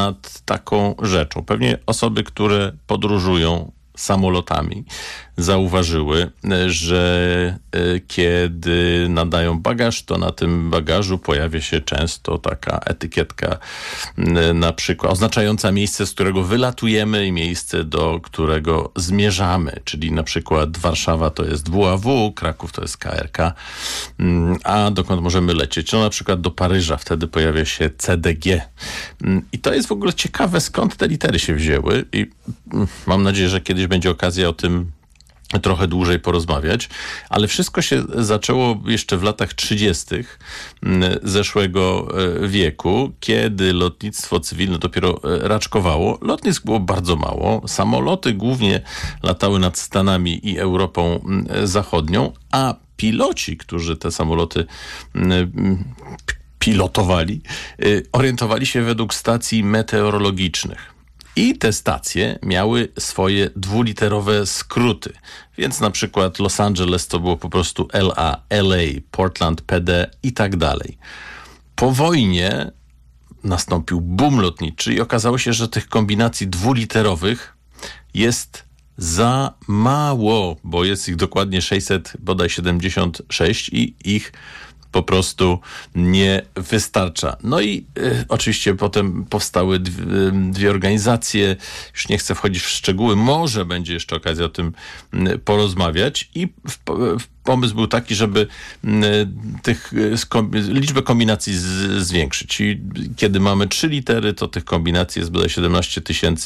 nad taką rzeczą. Pewnie osoby, które podróżują samolotami, zauważyły, że kiedy nadają bagaż, to na tym bagażu pojawia się często taka etykietka, na przykład oznaczająca miejsce, z którego wylatujemy i miejsce, do którego zmierzamy. Czyli na przykład Warszawa to jest WAW, Kraków to jest KRK, a dokąd możemy lecieć? No na przykład do Paryża, wtedy pojawia się CDG. I to jest w ogóle ciekawe, skąd te litery się wzięły i mam nadzieję, że kiedyś będzie okazja o tym trochę dłużej porozmawiać, ale wszystko się zaczęło jeszcze w latach 30. zeszłego wieku, kiedy lotnictwo cywilne dopiero raczkowało. Lotnisk było bardzo mało. Samoloty głównie latały nad Stanami i Europą Zachodnią, a piloci, którzy te samoloty pilotowali, orientowali się według stacji meteorologicznych. I te stacje miały swoje dwuliterowe skróty. Więc na przykład Los Angeles to było po prostu LA, LA, Portland, PD i tak dalej. Po wojnie nastąpił boom lotniczy i okazało się, że tych kombinacji dwuliterowych jest za mało, bo jest ich dokładnie 676 i ich po prostu nie wystarcza. No i oczywiście potem powstały dwie organizacje, już nie chcę wchodzić w szczegóły, może będzie jeszcze okazja o tym porozmawiać i pomysł był taki, żeby liczbę kombinacji zwiększyć. I kiedy mamy 3 litery, to tych kombinacji jest bodaj 17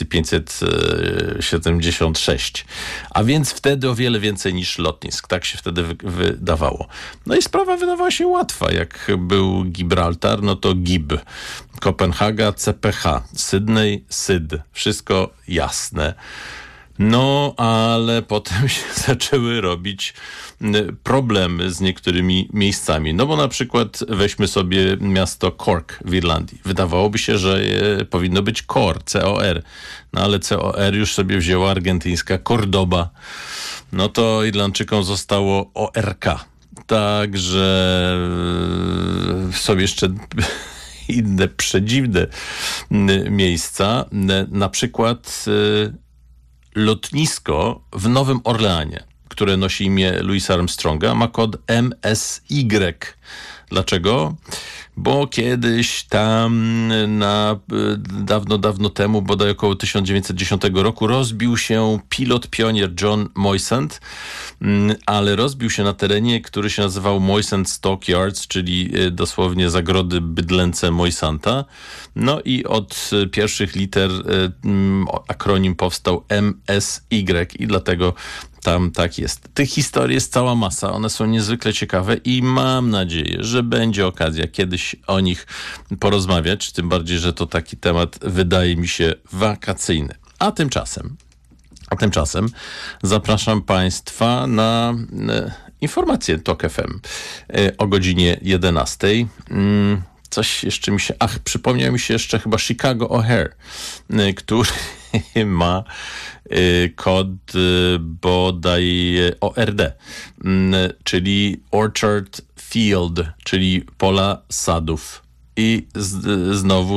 576. A więc wtedy o wiele więcej niż lotnisk. Tak się wtedy wydawało. No i sprawa wydawała się łatwa. Jak był Gibraltar, no to GIB. Kopenhaga, CPH. Sydney, SYD. Wszystko jasne. No, ale potem się zaczęły robić problemy z niektórymi miejscami. No bo na przykład weźmy sobie miasto Cork w Irlandii. Wydawałoby się, że powinno być COR, C-O-R. No ale C-O-R już sobie wzięła argentyńska Cordoba. No to Irlandczykom zostało O-R-K. Także są jeszcze inne przedziwne miejsca. Na przykład lotnisko w Nowym Orleanie, które nosi imię Louisa Armstronga, ma kod MSY. Dlaczego? Bo kiedyś tam dawno temu, bodaj około 1910 roku, rozbił się pilot pionier John Moisant, ale rozbił się na terenie, który się nazywał Moisant Stockyards, czyli dosłownie zagrody bydlęce Moisanta. No i od pierwszych liter akronim powstał MSY i dlatego tam tak jest. Tych historii jest cała masa, one są niezwykle ciekawe i mam nadzieję, że będzie okazja kiedyś o nich porozmawiać, tym bardziej, że to taki temat wydaje mi się wakacyjny. A tymczasem zapraszam Państwa na informacje TOK FM o godzinie 11. Coś jeszcze przypomniał mi się jeszcze chyba Chicago O'Hare, który ma kod bodaj ORD, czyli Orchard Field, czyli pola sadów. I znowu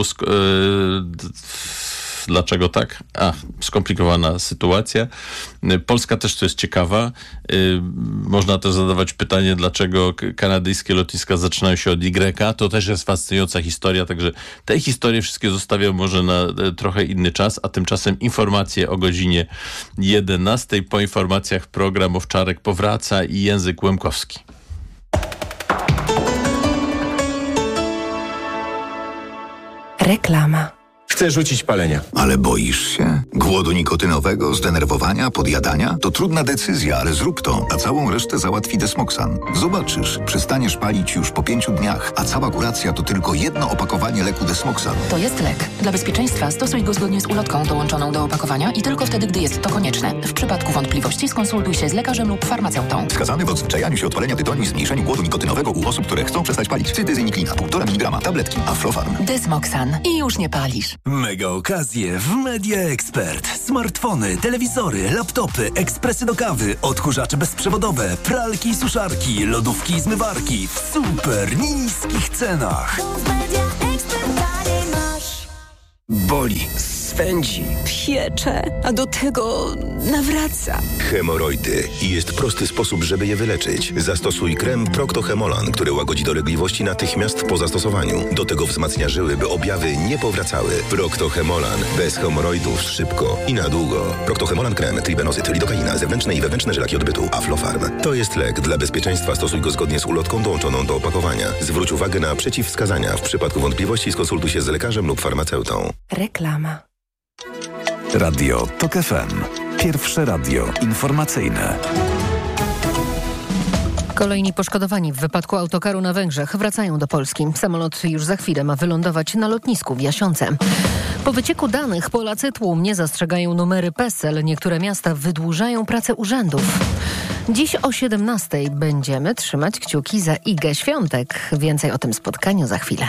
dlaczego tak? Skomplikowana sytuacja. Polska też tu jest ciekawa. Można też zadawać pytanie, dlaczego kanadyjskie lotniska zaczynają się od Y. To też jest fascynująca historia, także te historie wszystkie zostawiam może na trochę inny czas, a tymczasem informacje o godzinie 11. Po informacjach program Owczarek powraca i Język Łemkowski. Reklama. Chcę rzucić palenia. Ale boisz się? Głodu nikotynowego, zdenerwowania, podjadania? To trudna decyzja, ale zrób to, a całą resztę załatwi Desmoxan. Zobaczysz, przestaniesz palić już po 5 dniach, a cała kuracja to tylko jedno opakowanie leku Desmoxan. To jest lek. Dla bezpieczeństwa stosuj go zgodnie z ulotką dołączoną do opakowania i tylko wtedy, gdy jest to konieczne. W przypadku wątpliwości skonsultuj się z lekarzem lub farmaceutą. Wskazany w odzwyczajaniu się od palenia tytoniu i zmniejszeniu głodu nikotynowego u osób, które chcą przestać palić. Cytyzyniklina, 1,5 mg, tabletki, Aflofarm. Desmoxan. I już nie palisz. Mega okazje w Media Expert. Smartfony, telewizory, laptopy, ekspresy do kawy, odkurzacze bezprzewodowe, pralki i suszarki, lodówki i zmywarki w super niskich cenach. Boli, swędzi, piecze, a do tego nawraca. Hemoroidy. Jest prosty sposób, żeby je wyleczyć. Zastosuj krem Procto-Hemolan, który łagodzi dolegliwości natychmiast po zastosowaniu. Do tego wzmacnia żyły, by objawy nie powracały. Procto-Hemolan. Bez hemoroidów szybko i na długo. Procto-Hemolan krem, tribenozyt, lidokaina, zewnętrzne i wewnętrzne żylaki odbytu, Aflofarm. To jest lek. Dla bezpieczeństwa stosuj go zgodnie z ulotką dołączoną do opakowania. Zwróć uwagę na przeciwwskazania. W przypadku wątpliwości skonsultuj się z lekarzem lub farmaceutą. Reklama. Radio TOK FM. Pierwsze radio informacyjne. Kolejni poszkodowani w wypadku autokaru na Węgrzech wracają do Polski. Samolot już za chwilę ma wylądować na lotnisku w Jasiące. Po wycieku danych Polacy tłumnie zastrzegają numery PESEL. Niektóre miasta wydłużają pracę urzędów. Dziś o 17:00 będziemy trzymać kciuki za Igę Świątek. Więcej o tym spotkaniu za chwilę.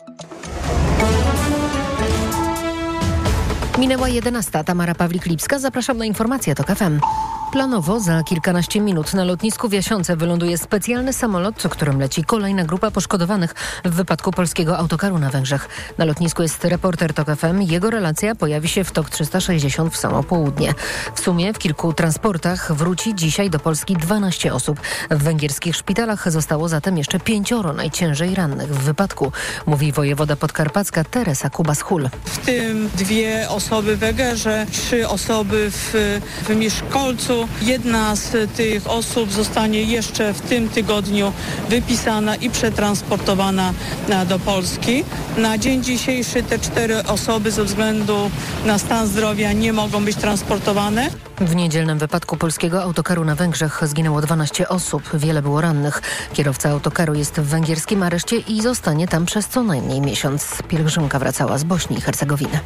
Minęła 11:00. Tamara Pawlik-Lipska. Zapraszam na informacje TOK FM. Planowo za kilkanaście minut na lotnisku w Jasiące wyląduje specjalny samolot, którym leci kolejna grupa poszkodowanych w wypadku polskiego autokaru na Węgrzech. Na lotnisku jest reporter TOK FM. Jego relacja pojawi się w TOK 360 w samo południe. W sumie w kilku transportach wróci dzisiaj do Polski 12 osób. W węgierskich szpitalach zostało zatem jeszcze 5 najciężej rannych w wypadku, mówi wojewoda podkarpacka Teresa Kubas-Hul. W tym 2 osoby w Egerze, 3 osoby w Mieszkolcu. Jedna z tych osób zostanie jeszcze w tym tygodniu wypisana i przetransportowana do Polski. Na dzień dzisiejszy te 4 osoby ze względu na stan zdrowia nie mogą być transportowane. W niedzielnym wypadku polskiego autokaru na Węgrzech zginęło 12 osób. Wiele było rannych. Kierowca autokaru jest w węgierskim areszcie i zostanie tam przez co najmniej miesiąc. Pielgrzymka wracała z Bośni i Hercegowiny.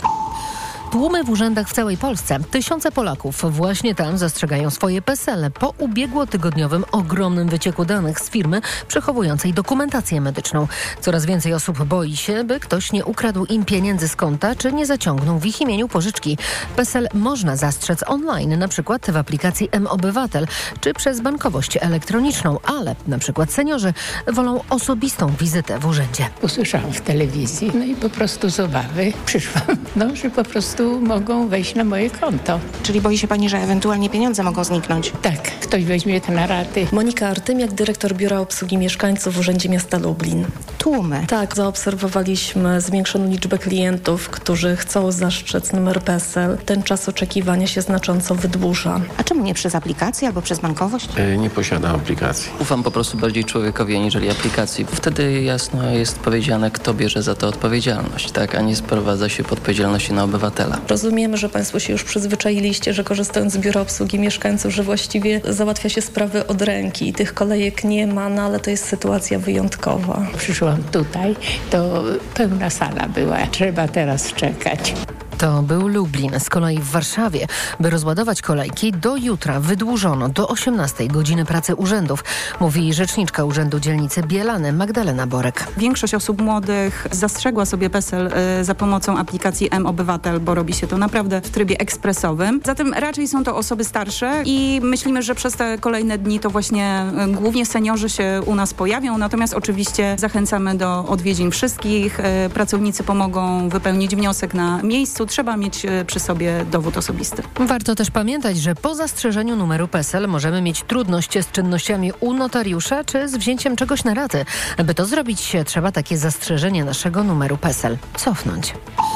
Tłumy w urzędach w całej Polsce. Tysiące Polaków właśnie tam zastrzegają swoje PESEL po ubiegłotygodniowym ogromnym wycieku danych z firmy przechowującej dokumentację medyczną. Coraz więcej osób boi się, by ktoś nie ukradł im pieniędzy z konta, czy nie zaciągnął w ich imieniu pożyczki. PESEL można zastrzec online, na przykład w aplikacji mObywatel, czy przez bankowość elektroniczną, ale na przykład seniorzy wolą osobistą wizytę w urzędzie. Usłyszałam w telewizji, no i po prostu z obawy przyszłam, że po prostu mogą wejść na moje konto. Czyli boi się pani, że ewentualnie pieniądze mogą zniknąć? Tak, ktoś weźmie to na raty. Monika Artymiak, dyrektor Biura Obsługi Mieszkańców w Urzędzie Miasta Lublin. Tłumy. Tak, zaobserwowaliśmy zwiększoną liczbę klientów, którzy chcą zastrzec numer PESEL. Ten czas oczekiwania się znacząco wydłuża. A czemu nie przez aplikację albo przez bankowość? Nie posiadam aplikacji. Ufam po prostu bardziej człowiekowi, aniżeli aplikacji. Wtedy jasno jest powiedziane, kto bierze za to odpowiedzialność, tak, a nie sprowadza się odpowiedzialności na obywatela. Rozumiemy, że Państwo się już przyzwyczailiście, że korzystając z Biura Obsługi Mieszkańców, że właściwie załatwia się sprawy od ręki i tych kolejek nie ma, ale to jest sytuacja wyjątkowa. Przyszłam tutaj, to pełna sala była. Trzeba teraz czekać. To był Lublin. Z kolei w Warszawie, by rozładować kolejki, do jutra wydłużono do 18:00 godziny pracy urzędów, mówi rzeczniczka Urzędu Dzielnicy Bielany Magdalena Borek. Większość osób młodych zastrzegła sobie PESEL za pomocą aplikacji mObywatel, bo robi się to naprawdę w trybie ekspresowym. Zatem raczej są to osoby starsze i myślimy, że przez te kolejne dni to właśnie głównie seniorzy się u nas pojawią, natomiast oczywiście zachęcamy do odwiedzin wszystkich. Pracownicy pomogą wypełnić wniosek na miejscu. Trzeba mieć przy sobie dowód osobisty. Warto też pamiętać, że po zastrzeżeniu numeru PESEL możemy mieć trudność z czynnościami u notariusza czy z wzięciem czegoś na raty. By to zrobić, trzeba takie zastrzeżenie naszego numeru PESEL cofnąć.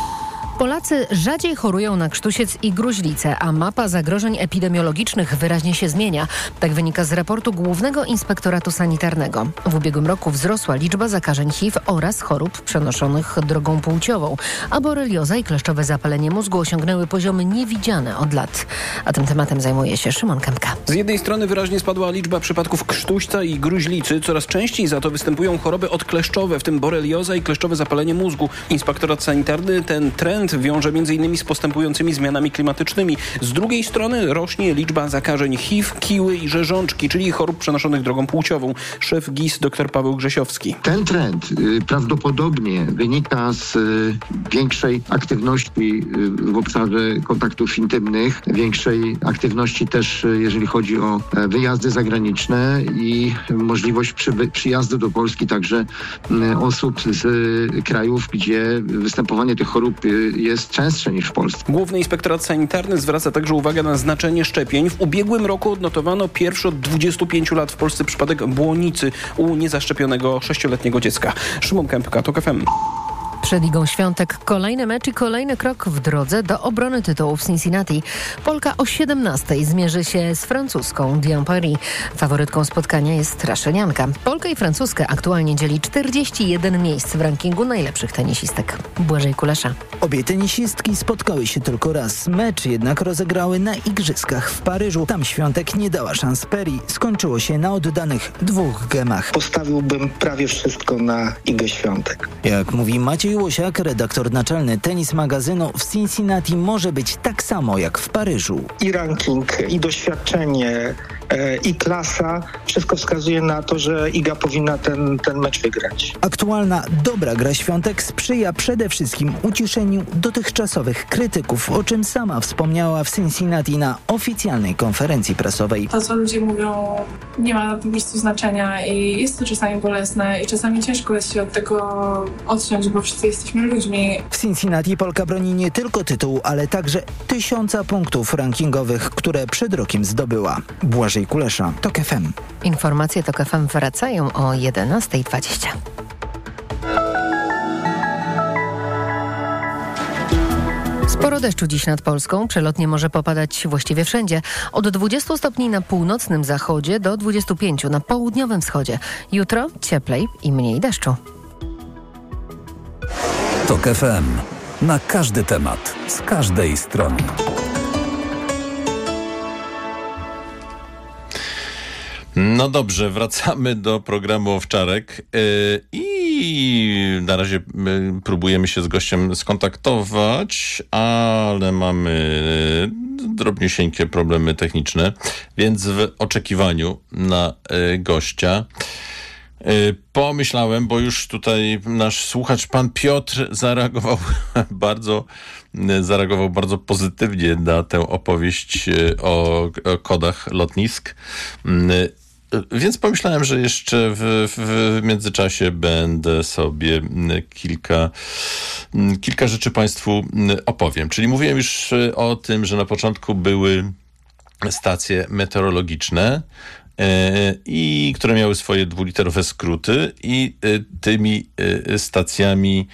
Polacy rzadziej chorują na krztusiec i gruźlicę, a mapa zagrożeń epidemiologicznych wyraźnie się zmienia. Tak wynika z raportu Głównego Inspektoratu Sanitarnego. W ubiegłym roku wzrosła liczba zakażeń HIV oraz chorób przenoszonych drogą płciową, a borelioza i kleszczowe zapalenie mózgu osiągnęły poziomy niewidziane od lat. A tym tematem zajmuje się Szymon Kępka. Z jednej strony wyraźnie spadła liczba przypadków krztuśca i gruźlicy, coraz częściej za to występują choroby odkleszczowe, w tym borelioza i kleszczowe zapalenie mózgu. Inspektorat Sanitarny ten trend wiąże m.in. z postępującymi zmianami klimatycznymi. Z drugiej strony rośnie liczba zakażeń HIV, kiły i rzeżączki, czyli chorób przenoszonych drogą płciową. Szef GIS dr Paweł Grzesiowski. Ten trend prawdopodobnie wynika z większej aktywności w obszarze kontaktów intymnych, większej aktywności też, jeżeli chodzi o wyjazdy zagraniczne i możliwość przyjazdu do Polski także osób z krajów, gdzie występowanie tych chorób jest częstsze niż w Polsce. Główny Inspektorat Sanitarny zwraca także uwagę na znaczenie szczepień. W ubiegłym roku odnotowano pierwszy od 25 lat w Polsce przypadek błonicy u niezaszczepionego 6-letniego dziecka. Szymon Kępka, TOK FM. Przed Ligą Świątek kolejny mecz i kolejny krok w drodze do obrony tytułu w Cincinnati. Polka o 17:00 zmierzy się z francuską Diane Paris. Faworytką spotkania jest Raszynianka. Polkę i Francuskę aktualnie dzieli 41 miejsc w rankingu najlepszych tenisistek. Błażej Kulesza. Obie tenisistki spotkały się tylko raz. Mecz jednak rozegrały na Igrzyskach w Paryżu. Tam Świątek nie dała szans Paris. Skończyło się na oddanych 2 gemach. Postawiłbym prawie wszystko na Igę Świątek. Jak mówi Maciej Łosiak, redaktor naczelny Tenis Magazynu, w Cincinnati może być tak samo jak w Paryżu. I ranking, i doświadczenie, i klasa, wszystko wskazuje na to, że Iga powinna ten mecz wygrać. Aktualna dobra gra Świątek sprzyja przede wszystkim uciszeniu dotychczasowych krytyków, o czym sama wspomniała w Cincinnati na oficjalnej konferencji prasowej. To, co ludzie mówią, nie ma na tym miejscu znaczenia i jest to czasami bolesne i czasami ciężko jest się od tego odciąć, bo wszyscy jesteśmy ludźmi. W Cincinnati Polka broni nie tylko tytułu, ale także 1000 punktów rankingowych, które przed rokiem zdobyła. Błażej Kulesza, TOK FM. Informacje TOK FM wracają o 11:20. Sporo deszczu dziś nad Polską. Przelotnie może popadać właściwie wszędzie. Od 20 stopni na północnym zachodzie do 25 na południowym wschodzie. Jutro cieplej i mniej deszczu. TOK FM. Na każdy temat, z każdej strony. No dobrze, wracamy do programu Owczarek i na razie próbujemy się z gościem skontaktować, ale mamy drobniusieńkie problemy techniczne, więc w oczekiwaniu na gościa pomyślałem, bo już tutaj nasz słuchacz, pan Piotr, zareagował bardzo pozytywnie na tę opowieść o kodach lotnisk. Więc pomyślałem, że jeszcze w międzyczasie będę sobie kilka rzeczy Państwu opowiem. Czyli mówiłem już o tym, że na początku były stacje meteorologiczne, i które miały swoje dwuliterowe skróty i tymi stacjami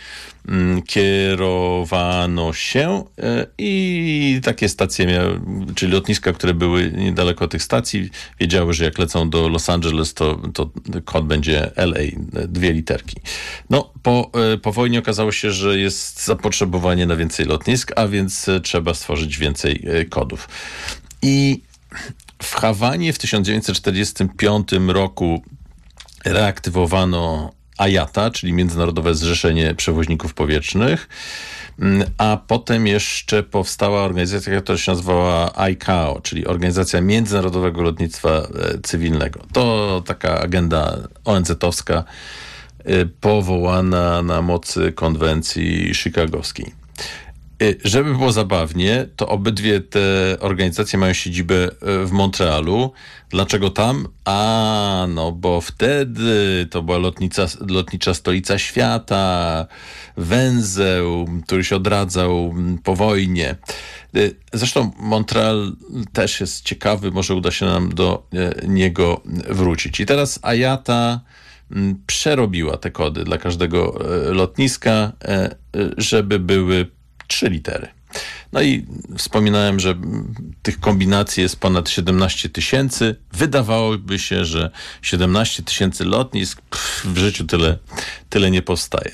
kierowano się i takie stacje czyli lotniska, które były niedaleko tych stacji, wiedziały, że jak lecą do Los Angeles, to kod będzie LA, 2 literki. No, po wojnie okazało się, że jest zapotrzebowanie na więcej lotnisk, a więc trzeba stworzyć więcej kodów. I w Hawanie w 1945 roku reaktywowano IATA, czyli Międzynarodowe Zrzeszenie Przewoźników Powietrznych, a potem jeszcze powstała organizacja, która się nazywała ICAO, czyli Organizacja Międzynarodowego Lotnictwa Cywilnego. To taka agenda ONZ-owska powołana na mocy konwencji chicagowskiej. Żeby było zabawnie, to obydwie te organizacje mają siedzibę w Montrealu. Dlaczego tam? No bo wtedy to była lotnicza stolica świata, węzeł, który się odradzał po wojnie. Zresztą Montreal też jest ciekawy, może uda się nam do niego wrócić. I teraz IATA przerobiła te kody dla każdego lotniska, żeby były 3 litery. No i wspominałem, że tych kombinacji jest ponad 17 000. Wydawałoby się, że 17 000 lotnisk w życiu tyle nie powstaje.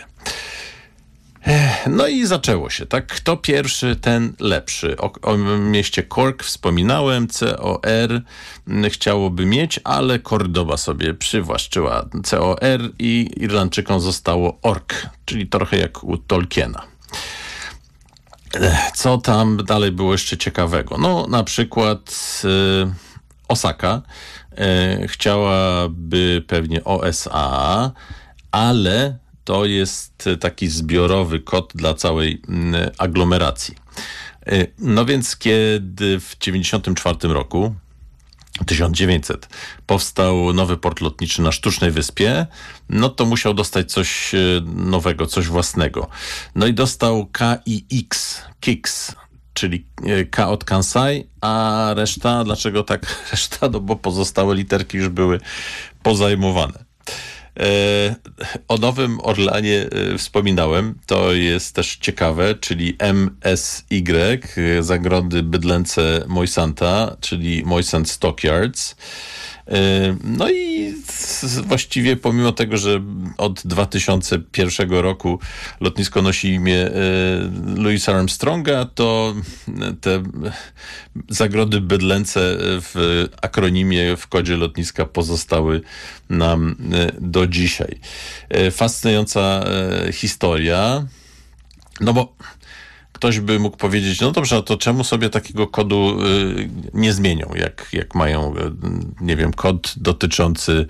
No i zaczęło się, tak? Kto pierwszy, ten lepszy. O mieście Cork wspominałem, COR chciałoby mieć, ale Cordoba sobie przywłaszczyła COR i Irlandczykom zostało ORK, czyli trochę jak u Tolkiena. Co tam dalej było jeszcze ciekawego? No, na przykład Osaka chciałaby pewnie OSA, ale to jest taki zbiorowy kod dla całej aglomeracji. No więc kiedy w 1994 roku 1900 powstał nowy port lotniczy na Sztucznej Wyspie, no to musiał dostać coś nowego, coś własnego. No i dostał KIX, czyli K od Kansai, a reszta, dlaczego tak reszta? No bo pozostałe literki już były pozajmowane. O Nowym Orleanie wspominałem, to jest też ciekawe, czyli MSY, Zagrody Bydlęce Moisanta, czyli Moisant Stockyards. No i właściwie pomimo tego, że od 2001 roku lotnisko nosi imię Louisa Armstronga, to te Zagrody Bydlęce w akronimie, w kodzie lotniska pozostały nam do dzisiaj. Fascynująca historia, no bo ktoś by mógł powiedzieć, no dobrze, a to czemu sobie takiego kodu nie zmienią, jak mają, nie wiem, kod dotyczący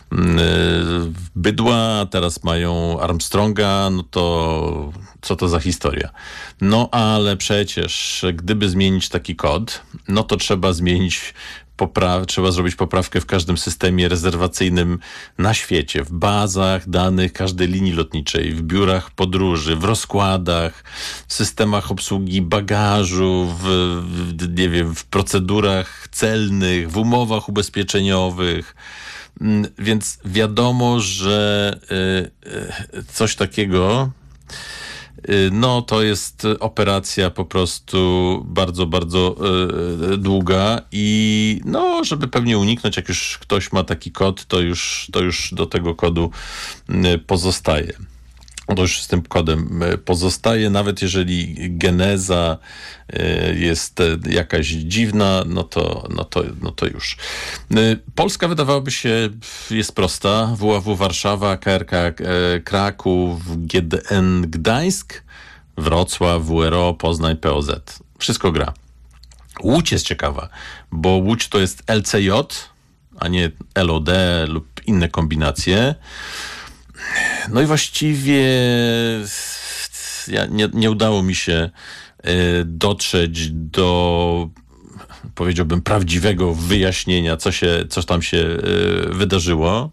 bydła, a teraz mają Armstronga, no to co to za historia? No ale przecież, gdyby zmienić taki kod, no to trzeba zmienić trzeba zrobić poprawkę w każdym systemie rezerwacyjnym na świecie, w bazach danych każdej linii lotniczej, w biurach podróży, w rozkładach, w systemach obsługi bagażu, nie wiem, w procedurach celnych, w umowach ubezpieczeniowych. Więc wiadomo, że coś takiego, no to jest operacja po prostu bardzo, bardzo długa i no, żeby pewnie uniknąć, jak już ktoś ma taki kod, to już do tego kodu pozostaje. To już z tym kodem pozostaje, nawet jeżeli geneza jest jakaś dziwna, no to już. Polska, wydawałoby się, jest prosta. WAW Warszawa, KRK Kraków, GDN Gdańsk, Wrocław, WRO, Poznań, POZ. Wszystko gra. Łódź jest ciekawa, bo Łódź to jest LCJ, a nie LOD lub inne kombinacje. No i właściwie nie udało mi się dotrzeć do, powiedziałbym, prawdziwego wyjaśnienia, co tam się wydarzyło.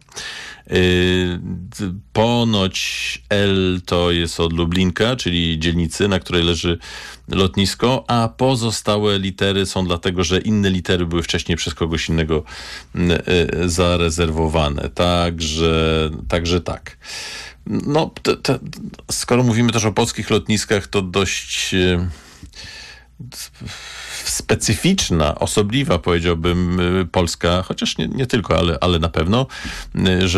Ponoć L to jest od Lublinka, czyli dzielnicy, na której leży lotnisko, a pozostałe litery są dlatego, że inne litery były wcześniej przez kogoś innego zarezerwowane. Także tak. No, skoro mówimy też o polskich lotniskach, to dość specyficzna, osobliwa, powiedziałbym, Polska, chociaż nie tylko, ale na pewno, że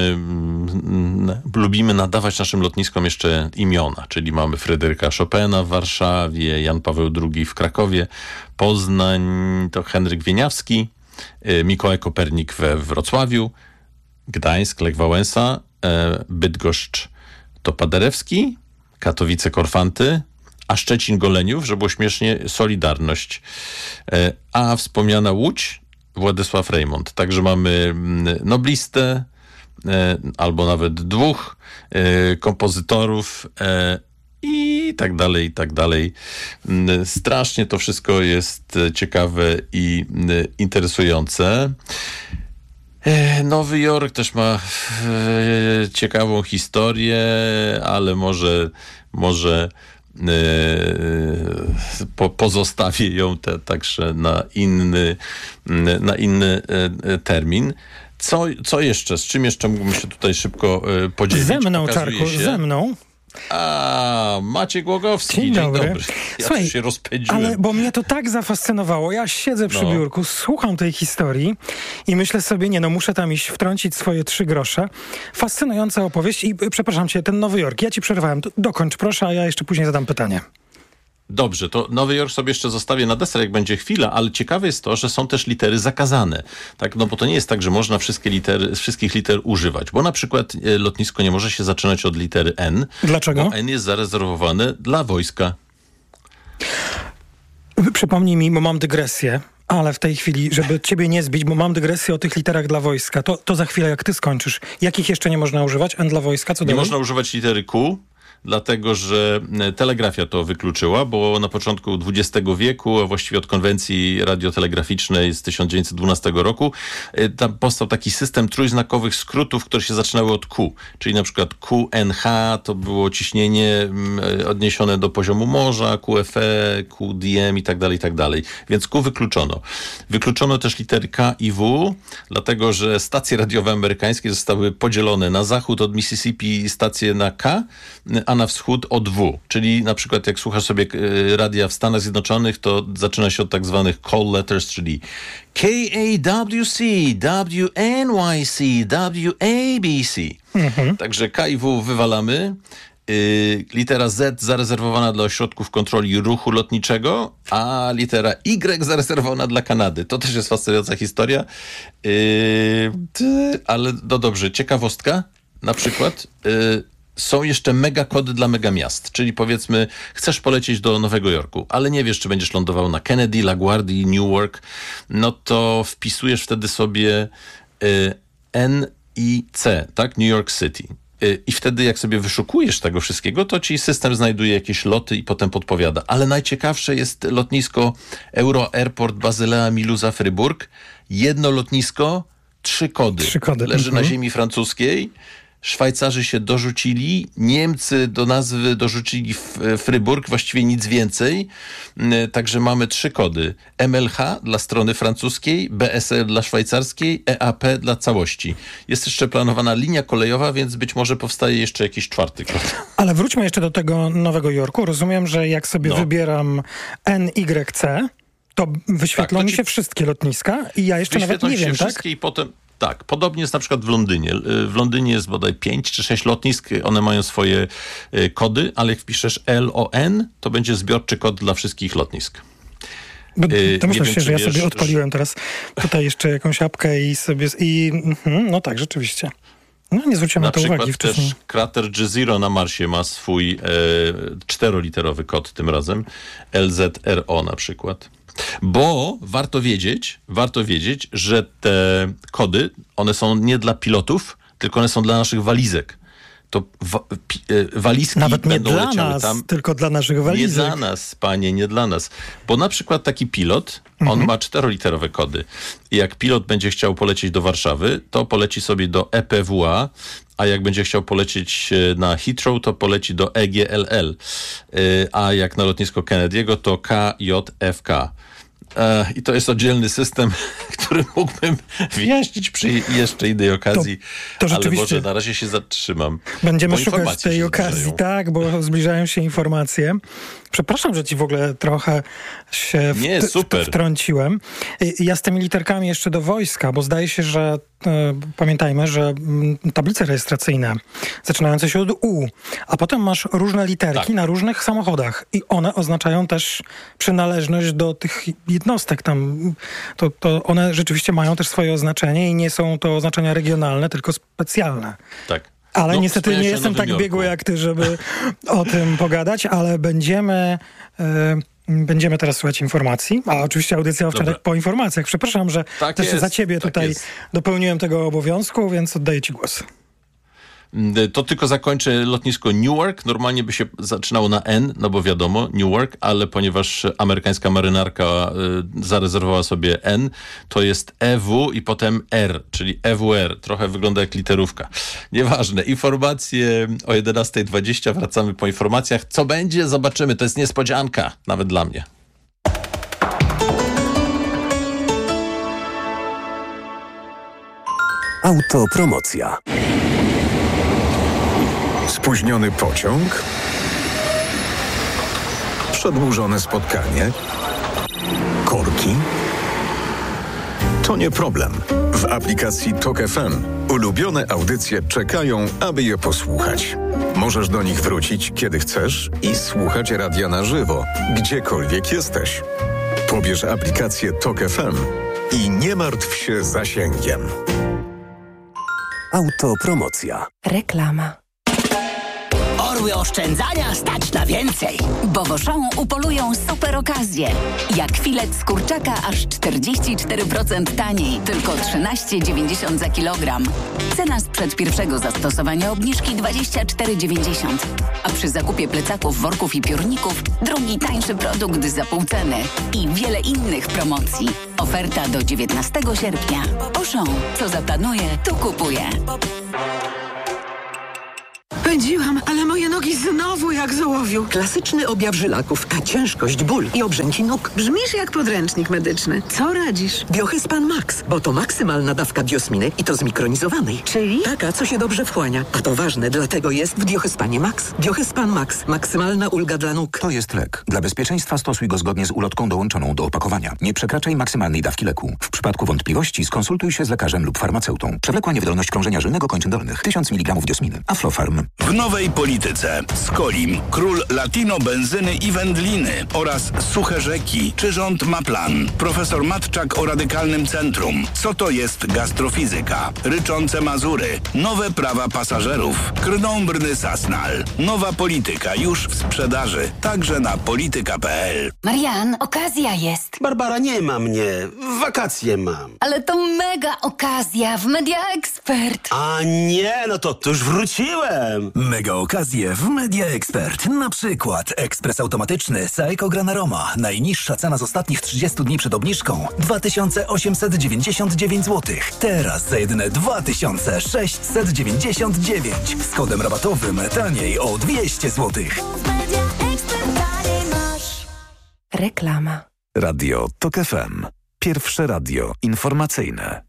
lubimy nadawać naszym lotniskom jeszcze imiona, czyli mamy Fryderyka Chopina w Warszawie, Jan Paweł II w Krakowie, Poznań to Henryk Wieniawski, Mikołaj Kopernik we Wrocławiu, Gdańsk, Lech Wałęsa, Bydgoszcz to Paderewski, Katowice Korfanty, a Szczecin Goleniów, że było śmiesznie, Solidarność. A wspomniana Łódź, Władysław Reymont. Także mamy noblistę, albo nawet dwóch kompozytorów i tak dalej, i tak dalej. Strasznie to wszystko jest ciekawe i interesujące. Nowy Jork też ma ciekawą historię, ale może pozostawię ją także na inny termin. Co jeszcze? Z czym jeszcze mógłbym się tutaj szybko podzielić? Ze mną, Czarku, ze mną. A, Maciej Głogowski. Dzień dobry. Ja Słuchaj, się rozpędziłem. ale bo mnie to tak zafascynowało. Ja siedzę przy biurku, słucham tej historii i myślę sobie, muszę tam iść, wtrącić swoje 3 grosze. Fascynująca opowieść i przepraszam cię, ten Nowy Jork, ja ci przerwałem. Dokończ proszę, a ja jeszcze później zadam pytanie. Dobrze, to Nowy Jork sobie jeszcze zostawię na deser, jak będzie chwila, ale ciekawe jest to, że są też litery zakazane. Tak, no bo to nie jest tak, że można wszystkich liter używać, bo na przykład lotnisko nie może się zaczynać od litery N. Dlaczego? Bo N jest zarezerwowane dla wojska. Przypomnij mi, bo mam dygresję, ale w tej chwili, żeby ciebie nie zbić, bo mam dygresję o tych literach dla wojska, to za chwilę, jak ty skończysz. Jakich jeszcze nie można używać? N dla wojska, co dalej? Nie można używać litery Q, dlatego że telegrafia to wykluczyła, bo na początku XX wieku, a właściwie od konwencji radiotelegraficznej z 1912 roku, tam powstał taki system trójznakowych skrótów, które się zaczynały od Q, czyli na przykład QNH to było ciśnienie odniesione do poziomu morza, QFE, QDM i tak dalej, więc Q wykluczono. Wykluczono też litery K i W, dlatego że stacje radiowe amerykańskie zostały podzielone na zachód od Mississippi stacje na K, a na wschód od W. Czyli na przykład jak słuchasz sobie radia w Stanach Zjednoczonych, to zaczyna się od tak zwanych call letters, czyli KAWC, WNYC, WABC. Także K i W wywalamy. Litera Z zarezerwowana dla ośrodków kontroli ruchu lotniczego, a litera Y zarezerwowana dla Kanady. To też jest fascynująca historia. Ale no dobrze, ciekawostka. Na przykład są jeszcze megakody dla megamiast, czyli powiedzmy chcesz polecieć do Nowego Jorku, ale nie wiesz, czy będziesz lądował na Kennedy, LaGuardia, Newark, no to wpisujesz wtedy sobie NIC, tak? New York City. I wtedy jak sobie wyszukujesz tego wszystkiego, to ci system znajduje jakieś loty i potem podpowiada. Ale najciekawsze jest lotnisko Euro Airport Bazylea Miluza Fryburg. Jedno lotnisko, 3 kody. Leży na ziemi francuskiej. Szwajcarzy się dorzucili, Niemcy do nazwy dorzucili Fryburg, właściwie nic więcej. Także mamy 3 kody. MLH dla strony francuskiej, BSL dla szwajcarskiej, EAP dla całości. Jest jeszcze planowana linia kolejowa, więc być może powstaje jeszcze jakiś 4 kod. Ale wróćmy jeszcze do tego Nowego Jorku. Rozumiem, że jak sobie wybieram NYC, to wyświetlą mi się wszystkie lotniska i ja jeszcze nawet nie wiem, tak? I potem... Tak, podobnie jest na przykład w Londynie. W Londynie jest bodaj 5 czy 6 lotnisk, one mają swoje kody, ale jak wpiszesz LON, to będzie zbiorczy kod dla wszystkich lotnisk. To myślę, że ja sobie odpaliłem teraz tutaj jeszcze jakąś apkę i sobie... no tak, rzeczywiście. No nie zwróciłem na to uwagi wcześniej. Na przykład też krater Jezero na Marsie ma swój 4-literowy kod tym razem. LZRO na przykład. Bo warto wiedzieć, że te kody, one są nie dla pilotów, tylko one są dla naszych walizek. To walizki nawet nie będą dla leciały nas, tam. tylko dla naszych walizek. Nie dla nas, panie, nie dla nas. Bo na przykład taki pilot, on ma 4-literowe kody. I jak pilot będzie chciał polecieć do Warszawy, to poleci sobie do EPWA, a jak będzie chciał polecieć na Heathrow, to poleci do EGLL. A jak na lotnisko Kennedy'ego, to KJFK. I to jest oddzielny system, który mógłbym wyjaśnić przy jeszcze innej okazji, ale może na razie się zatrzymam. Będziemy szukać tej okazji, tak, bo zbliżają się informacje. Przepraszam, że ci w ogóle trochę się wtrąciłem. Ja z tymi literkami jeszcze do wojska, bo zdaje się, że pamiętajmy, że tablice rejestracyjne zaczynające się od U, a potem masz różne literki na różnych samochodach i one oznaczają też przynależność do tych jednostek tam. To one rzeczywiście mają też swoje oznaczenie i nie są to oznaczenia regionalne, tylko specjalne. Tak. Ale niestety nie jestem tak biegły jak ty, żeby o tym pogadać, ale będziemy teraz słuchać informacji. A oczywiście audycja Owczarek po informacjach. Przepraszam, że też za ciebie tutaj dopełniłem tego obowiązku, więc oddaję ci głos. To tylko zakończę lotnisko Newark. Normalnie by się zaczynało na N, no bo wiadomo, Newark, ale ponieważ amerykańska marynarka zarezerwowała sobie N, to jest EW i potem R, czyli EWR. Trochę wygląda jak literówka. Nieważne. Informacje o 11:20. Wracamy po informacjach. Co będzie? Zobaczymy. To jest niespodzianka, nawet dla mnie. Autopromocja. Spóźniony pociąg? Przedłużone spotkanie? Korki? To nie problem. W aplikacji TOK FM ulubione audycje czekają, aby je posłuchać. Możesz do nich wrócić, kiedy chcesz i słuchać radia na żywo, gdziekolwiek jesteś. Pobierz aplikację TOK FM i nie martw się zasięgiem. Autopromocja. Reklama. Próby oszczędzania stać na więcej. Bo w Auchan upolują super okazje. Jak filet z kurczaka aż 44% taniej. Tylko 13,90 za kilogram. Cena sprzed pierwszego zastosowania obniżki 24,90. A przy zakupie plecaków, worków i piórników drugi tańszy produkt za pół ceny. I wiele innych promocji. Oferta do 19 sierpnia. Auchan. Co zaplanuje, to kupuje. Pędziłam, ale moje nogi znowu jak z ołowiu. Klasyczny objaw żylaków, a ciężkość, ból i obrzęki nóg. Brzmisz jak podręcznik medyczny. Co radzisz? Biohyspan Max, bo to maksymalna dawka diosminy i to zmikronizowanej. Czyli? Taka, co się dobrze wchłania. A to ważne, dlatego jest w Biohyspanie Max. Biohyspan Max. Maksymalna ulga dla nóg. To jest lek. Dla bezpieczeństwa stosuj go zgodnie z ulotką dołączoną do opakowania. Nie przekraczaj maksymalnej dawki leku. W przypadku wątpliwości skonsultuj się z lekarzem lub farmaceutą. Przewlekła niewydolność krążenia żylnego kończyn dolnych. 1000 mg diosminy. Aflofarm. W nowej polityce Skolim, król latino, benzyny i wędliny oraz suche rzeki. Czy rząd ma plan? Profesor Matczak o radykalnym centrum. Co to jest gastrofizyka? Ryczące Mazury. Nowe prawa pasażerów. Krnąbrny Sasnal. Nowa polityka już w sprzedaży. Także na polityka.pl. Marian, okazja jest. Barbara, nie ma mnie. Wakacje mam. Ale to mega okazja w Media Expert. A nie, no to już wróciłem. Mega okazje w Media Expert. Na przykład ekspres automatyczny Saeco Granaroma. Najniższa cena z ostatnich 30 dni przed obniżką 2899 zł. Teraz za jedyne 2699. Z kodem rabatowym taniej o 200 zł. Reklama. Radio TOK FM. Pierwsze radio informacyjne.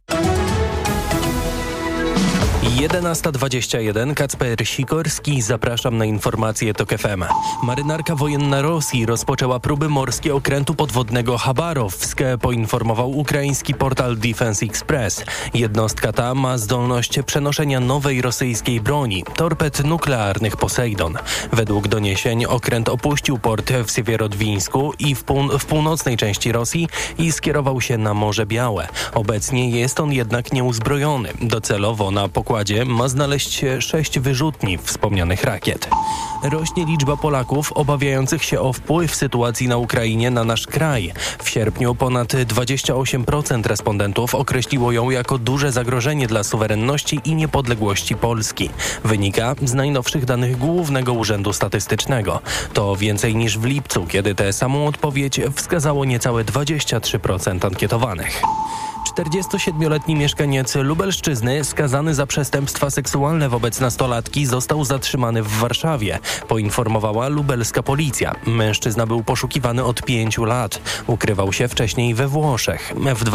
11:21. Kacper Sikorski, zapraszam na informacje TOK FM. Marynarka wojenna Rosji rozpoczęła próby morskie okrętu podwodnego Chabarowsk, poinformował ukraiński portal Defense Express. Jednostka ta ma zdolność przenoszenia nowej rosyjskiej broni, torped nuklearnych Poseidon. Według doniesień okręt opuścił port w Siewierodwińsku i w północnej części Rosji i skierował się na Morze Białe. Obecnie jest on jednak nieuzbrojony. Docelowo na pokładzie ma znaleźć się 6 wyrzutni wspomnianych rakiet. Rośnie liczba Polaków obawiających się o wpływ sytuacji na Ukrainie na nasz kraj. W sierpniu ponad 28% respondentów określiło ją jako duże zagrożenie dla suwerenności i niepodległości Polski. Wynika z najnowszych danych Głównego Urzędu Statystycznego. To więcej niż w lipcu, kiedy tę samą odpowiedź wskazało niecałe 23% ankietowanych. 47-letni mieszkaniec Lubelszczyzny skazany za przestępstwa seksualne wobec nastolatki został zatrzymany w Warszawie, poinformowała lubelska policja. Mężczyzna był poszukiwany od 5 lat. Ukrywał się wcześniej we Włoszech. W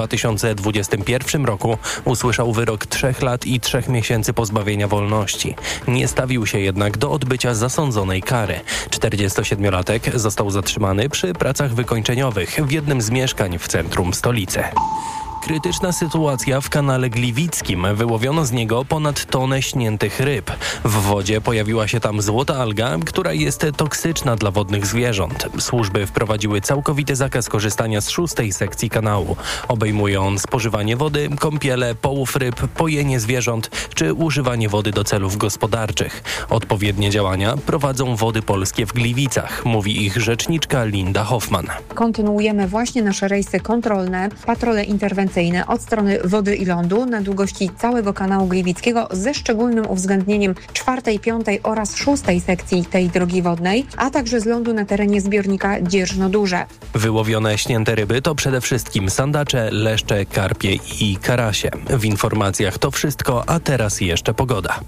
2021 roku usłyszał wyrok 3 lat i 3 miesięcy pozbawienia wolności. Nie stawił się jednak do odbycia zasądzonej kary. 47-latek został zatrzymany przy pracach wykończeniowych w jednym z mieszkań w centrum stolicy. Krytyczna sytuacja w kanale Gliwickim. Wyłowiono z niego ponad tonę śniętych ryb. W wodzie pojawiła się tam złota alga, która jest toksyczna dla wodnych zwierząt. Służby wprowadziły całkowity zakaz korzystania z 6. sekcji kanału. Obejmuje on spożywanie wody, kąpiele, połów ryb, pojenie zwierząt czy używanie wody do celów gospodarczych. Odpowiednie działania prowadzą Wody Polskie w Gliwicach, mówi ich rzeczniczka Linda Hoffman. Kontynuujemy właśnie nasze rejsy kontrolne, patrole interwencyjne od strony wody i lądu na długości całego kanału Gliwickiego ze szczególnym uwzględnieniem 4., 5. oraz 6. sekcji tej drogi wodnej, a także z lądu na terenie zbiornika Dzierżno-Duże. Wyłowione śnięte ryby to przede wszystkim sandacze, leszcze, karpie i karasie. W informacjach to wszystko, a teraz jeszcze pogoda.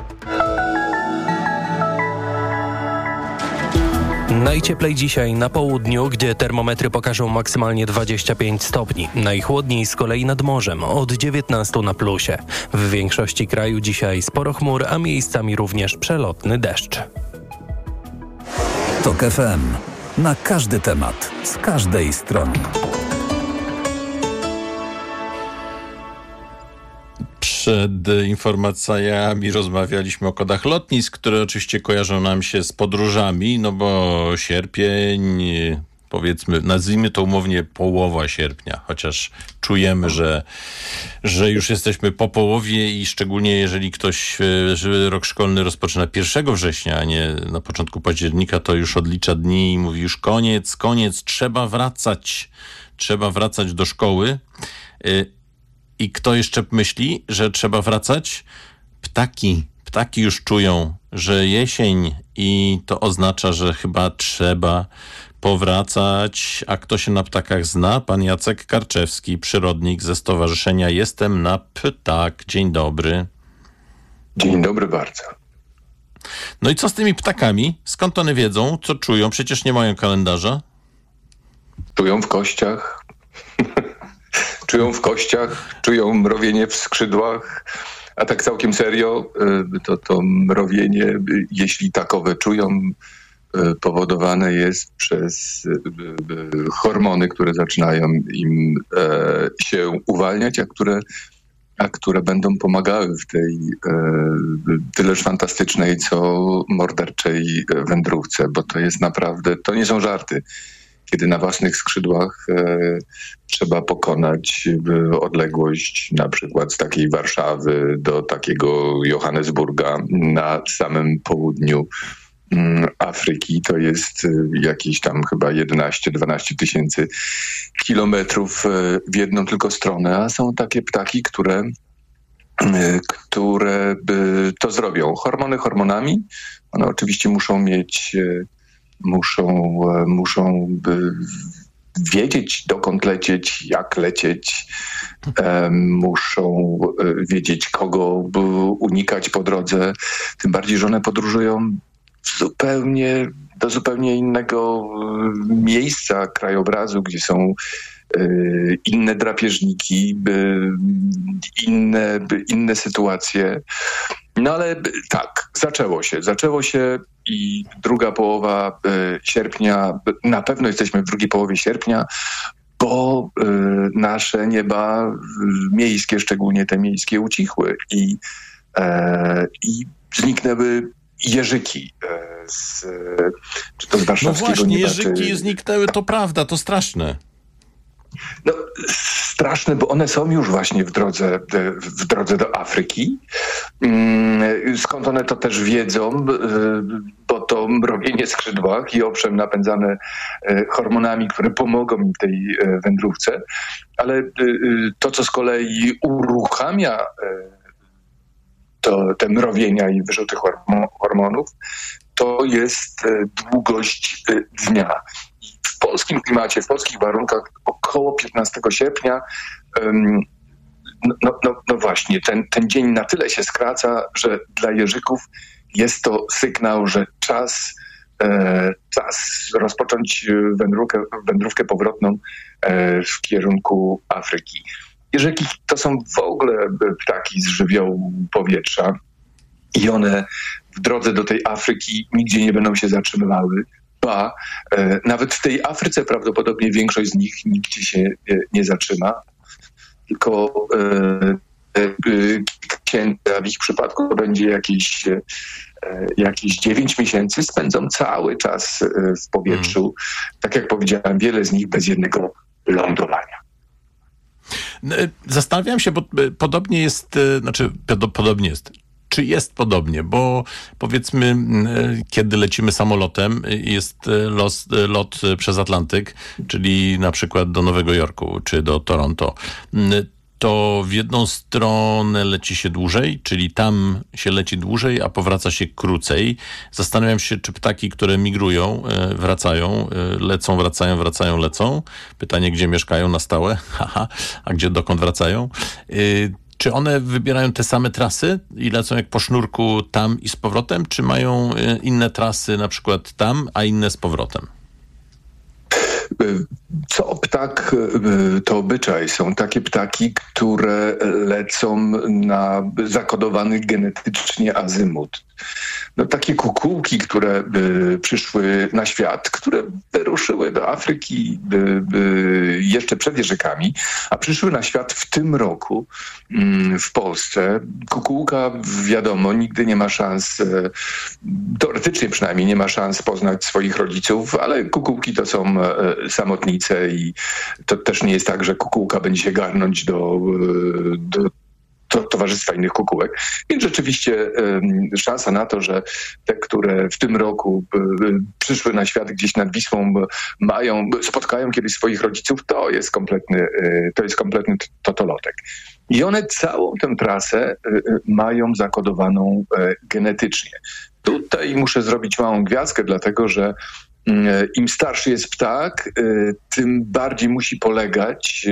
Najcieplej dzisiaj na południu, gdzie termometry pokażą maksymalnie 25 stopni. Najchłodniej z kolei nad morzem, od 19 na plusie. W większości kraju dzisiaj sporo chmur, a miejscami również przelotny deszcz. TOK FM. Na każdy temat, z każdej strony. Przed informacjami rozmawialiśmy o kodach lotnisk, które oczywiście kojarzą nam się z podróżami, no bo sierpień, powiedzmy, nazwijmy to umownie połowa sierpnia, chociaż czujemy, że już jesteśmy po połowie i szczególnie jeżeli ktoś rok szkolny rozpoczyna 1 września, a nie na początku października, to już odlicza dni i mówi już koniec, trzeba wracać do szkoły. I kto jeszcze myśli, że trzeba wracać? Ptaki już czują, że jesień i to oznacza, że chyba trzeba powracać. A kto się na ptakach zna? Pan Jacek Karczewski, przyrodnik ze Stowarzyszenia Jestem na Ptak. Dzień dobry. Dzień dobry bardzo. No i co z tymi ptakami? Skąd one wiedzą? Co czują? Przecież nie mają kalendarza. Czują w kościach. Czują mrowienie w skrzydłach. A tak całkiem serio, to mrowienie, jeśli takowe czują, powodowane jest przez hormony, które zaczynają im się uwalniać, a które będą pomagały w tej tyleż fantastycznej, co morderczej wędrówce, bo to jest naprawdę, to nie są żarty. Kiedy na własnych skrzydłach trzeba pokonać odległość na przykład z takiej Warszawy do takiego Johannesburga na samym południu Afryki. To jest jakieś tam chyba 11-12 tysięcy kilometrów w jedną tylko stronę, a są takie ptaki, które to zrobią. Hormony hormonami. One oczywiście muszą wiedzieć, dokąd lecieć, jak lecieć. Muszą wiedzieć, kogo unikać po drodze. Tym bardziej, że one podróżują do zupełnie innego miejsca, krajobrazu, gdzie są inne drapieżniki, inne sytuacje. No ale tak, zaczęło się i druga połowa sierpnia, na pewno jesteśmy w drugiej połowie sierpnia, bo nasze nieba miejskie, szczególnie te miejskie, ucichły i zniknęły jeżyki. Czy to z warszawskiego No właśnie, nieba, jeżyki zniknęły, to prawda, to straszne. No, straszne, bo one są już właśnie w drodze do Afryki. Skąd one to też wiedzą? Bo to mrowienie w skrzydłach i owszem napędzane hormonami, które pomogą im w tej wędrówce, ale to, co z kolei uruchamia te mrowienia i wyrzuty hormonów, to jest długość dnia. W polskim klimacie, w polskich warunkach około 15 sierpnia no właśnie, ten dzień na tyle się skraca, że dla jeżyków jest to sygnał, że czas rozpocząć wędrówkę powrotną w kierunku Afryki. Jeżyki to są w ogóle ptaki z żywiołu powietrza i one w drodze do tej Afryki nigdzie nie będą się zatrzymywały. Nawet w tej Afryce prawdopodobnie większość z nich nigdzie się nie zatrzyma, tylko w ich przypadku to będzie jakieś 9 miesięcy, spędzą cały czas w powietrzu. Tak jak powiedziałem, wiele z nich bez jednego lądowania. Zastanawiam się, bo podobnie jest, czy jest podobnie, bo powiedzmy, kiedy lecimy samolotem, jest lot przez Atlantyk, czyli na przykład do Nowego Jorku czy do Toronto, to w jedną stronę leci się dłużej, czyli tam się leci dłużej, a powraca się krócej. Zastanawiam się, czy ptaki, które migrują, wracają, lecą. Pytanie, gdzie mieszkają na stałe, a dokąd wracają. Czy one wybierają te same trasy i lecą jak po sznurku tam i z powrotem, czy mają inne trasy na przykład tam, a inne z powrotem? Co ptak to obyczaj. Są takie ptaki, które lecą na zakodowany genetycznie azymut. No, takie kukułki, które przyszły na świat, które wyruszyły do Afryki jeszcze przed jeżykami, a przyszły na świat w tym roku w Polsce. Kukułka, wiadomo, nigdy nie ma szans, teoretycznie przynajmniej nie ma szans poznać swoich rodziców, ale kukułki to są samotnice i to też nie jest tak, że kukułka będzie się garnąć do towarzystwa innych kukułek. Więc rzeczywiście szansa na to, że te, które w tym roku przyszły na świat gdzieś nad Wisłą, spotkają kiedyś swoich rodziców, to jest kompletny totolotek. I one całą tę trasę mają zakodowaną genetycznie. Tutaj muszę zrobić małą gwiazdkę, dlatego że im starszy jest ptak, tym bardziej musi polegać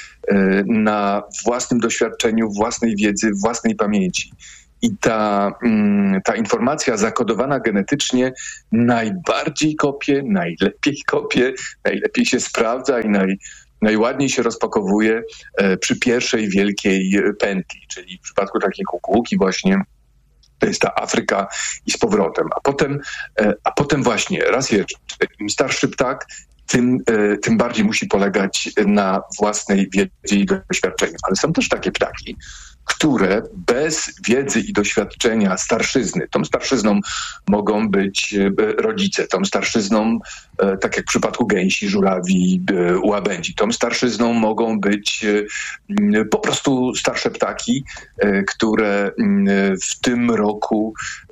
na własnym doświadczeniu, własnej wiedzy, własnej pamięci. I ta informacja zakodowana genetycznie najbardziej kopie, najlepiej się sprawdza i najładniej się rozpakowuje przy pierwszej wielkiej pętli, czyli w przypadku takiej kukułki właśnie to jest ta Afryka i z powrotem. A potem właśnie, raz jeszcze, im starszy ptak, tym bardziej musi polegać na własnej wiedzy i doświadczeniu. Ale są też takie ptaki, które bez wiedzy i doświadczenia starszyzny, tą starszyzną mogą być rodzice, tą starszyzną, tak jak w przypadku gęsi, żurawi, łabędzi, tą starszyzną mogą być po prostu starsze ptaki, które w tym roku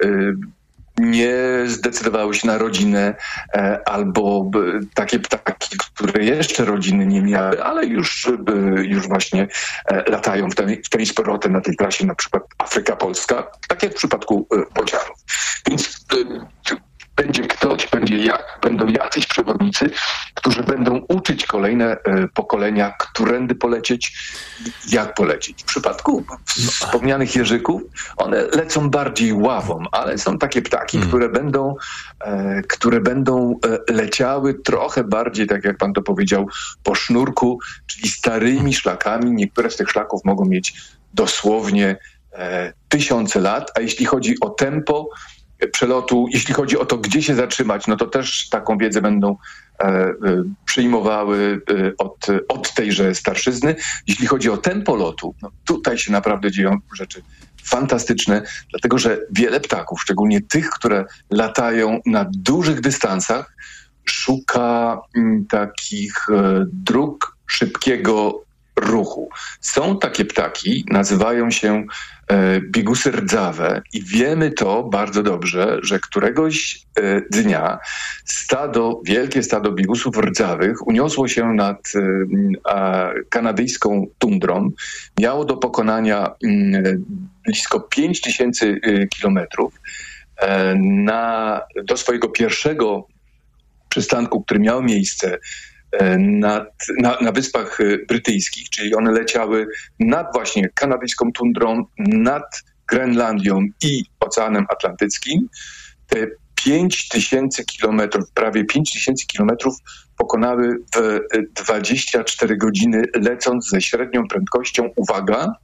nie zdecydowały się na rodzinę, albo takie ptaki, które jeszcze rodziny nie miały, ale już właśnie latają w tej z powrotem na tej trasie, na przykład Afryka Polska, tak jak w przypadku bocianów. Więc będą jacyś przewodnicy, którzy będą uczyć kolejne pokolenia, którędy polecieć, jak polecieć. W przypadku wspomnianych jeżyków, one lecą bardziej ławą, ale są takie ptaki, które będą leciały trochę bardziej, tak jak pan to powiedział, po sznurku, czyli starymi szlakami. Niektóre z tych szlaków mogą mieć dosłownie tysiące lat, a jeśli chodzi o tempo przelotu, jeśli chodzi o to, gdzie się zatrzymać, no to też taką wiedzę będą przyjmowały od tejże starszyzny. Jeśli chodzi o tempo lotu, no tutaj się naprawdę dzieją rzeczy fantastyczne, dlatego że wiele ptaków, szczególnie tych, które latają na dużych dystansach, szuka takich dróg szybkiego ruchu. Są takie ptaki, nazywają się biegusy rdzawe i wiemy to bardzo dobrze, że któregoś dnia wielkie stado biegusów rdzawych uniosło się nad kanadyjską tundrą. Miało do pokonania blisko 5000 kilometrów. Do swojego pierwszego przystanku, który miał miejsce na Wyspach Brytyjskich, czyli one leciały nad właśnie kanadyjską tundrą, nad Grenlandią i Oceanem Atlantyckim. Te 5000 kilometrów, prawie 5000 kilometrów pokonały w 24 godziny, lecąc ze średnią prędkością, uwaga,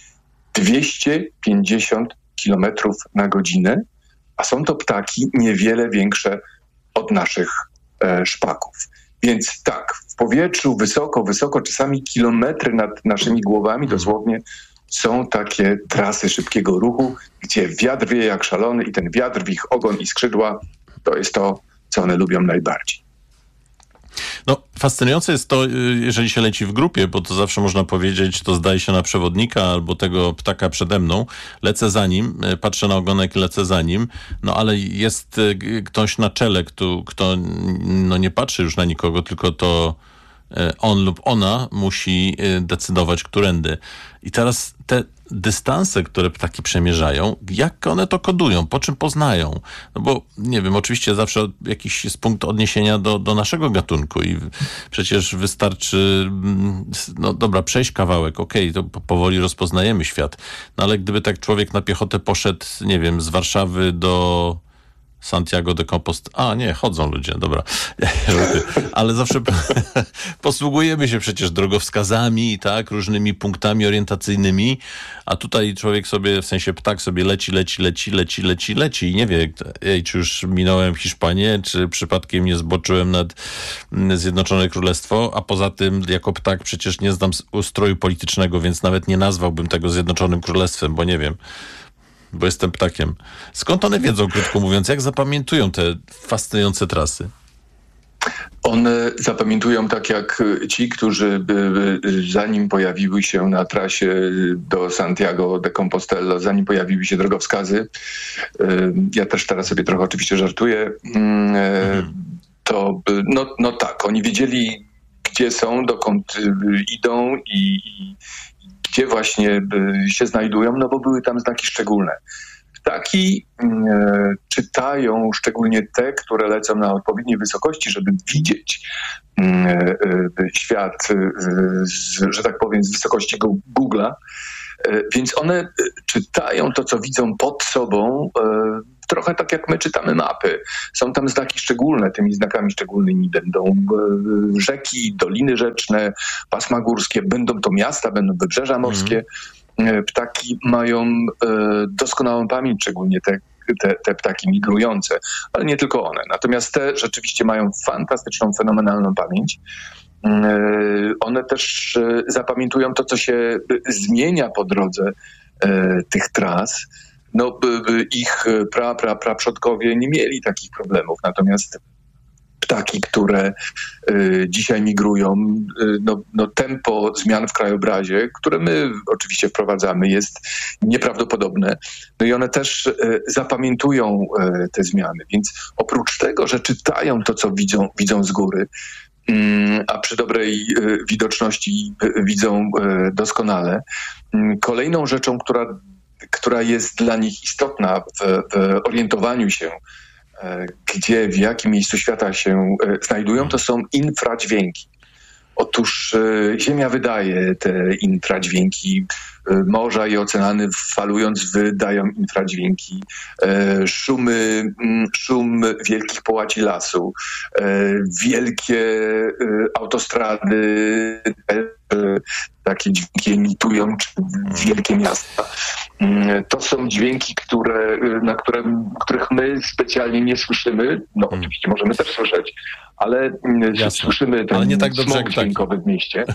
250 kilometrów na godzinę, a są to ptaki niewiele większe od naszych szpaków. Więc tak, w powietrzu wysoko, czasami kilometry nad naszymi głowami dosłownie są takie trasy szybkiego ruchu, gdzie wiatr wieje jak szalony i ten wiatr w ich ogon i skrzydła to jest to, co one lubią najbardziej. No, fascynujące jest to, jeżeli się leci w grupie, bo to zawsze można powiedzieć, to zdaje się na przewodnika albo tego ptaka przede mną, lecę za nim, patrzę na ogonek i lecę za nim, no ale jest ktoś na czele, kto no, nie patrzy już na nikogo, tylko to on lub ona musi decydować, którędy. I teraz te dystanse, które ptaki przemierzają, jak one to kodują, po czym poznają? No bo, nie wiem, oczywiście zawsze jakiś jest punkt odniesienia do naszego gatunku i przecież wystarczy, no dobra, przejść kawałek, okej, to powoli rozpoznajemy świat. No ale gdyby tak człowiek na piechotę poszedł, nie wiem, z Warszawy do Santiago de Compostela. Nie, chodzą ludzie, dobra. Ale zawsze posługujemy się przecież drogowskazami, tak, różnymi punktami orientacyjnymi, a tutaj człowiek sobie, w sensie ptak sobie leci i nie wie, czy już minąłem Hiszpanię, czy przypadkiem nie zboczyłem nad Zjednoczone Królestwo, a poza tym jako ptak przecież nie znam ustroju politycznego, więc nawet nie nazwałbym tego Zjednoczonym Królestwem, bo nie wiem. Bo jestem ptakiem. Skąd one wiedzą, krótko mówiąc, jak zapamiętują te fascynujące trasy? One zapamiętują tak jak ci, którzy zanim pojawiły się na trasie do Santiago de Compostela, zanim pojawiły się drogowskazy, ja też teraz sobie trochę oczywiście żartuję, to no tak, oni wiedzieli, gdzie są, dokąd idą i gdzie właśnie się znajdują, no bo były tam znaki szczególne. Ptaki czytają szczególnie te, które lecą na odpowiedniej wysokości, żeby widzieć świat, że tak powiem, z wysokości Google'a. Więc one czytają to, co widzą pod sobą, trochę tak jak my czytamy mapy. Są tam znaki szczególne. Tymi znakami szczególnymi będą rzeki, doliny rzeczne, pasma górskie, będą to miasta, będą wybrzeża morskie. Ptaki mają doskonałą pamięć, szczególnie te ptaki migrujące, ale nie tylko one. Natomiast te rzeczywiście mają fantastyczną, fenomenalną pamięć. One też zapamiętują to, co się zmienia po drodze tych tras. No, ich praprzodkowie nie mieli takich problemów, natomiast ptaki, które dzisiaj migrują, no tempo zmian w krajobrazie, które my oczywiście wprowadzamy, jest nieprawdopodobne. No i one też zapamiętują te zmiany. Więc oprócz tego, że czytają to, co widzą z góry, a przy dobrej widoczności widzą doskonale, kolejną rzeczą, która jest dla nich istotna w orientowaniu się, gdzie, w jakim miejscu świata się znajdują, to są infradźwięki. Otóż Ziemia wydaje te infradźwięki, morza i oceany falując wydają infradźwięki, szum wielkich połaci lasu, wielkie autostrady, takie dźwięki emitują, czy wielkie miasta. To są dźwięki, których my specjalnie nie słyszymy. No oczywiście możemy też słyszeć, ale słyszymy ten nie tak smog dźwiękowy w mieście.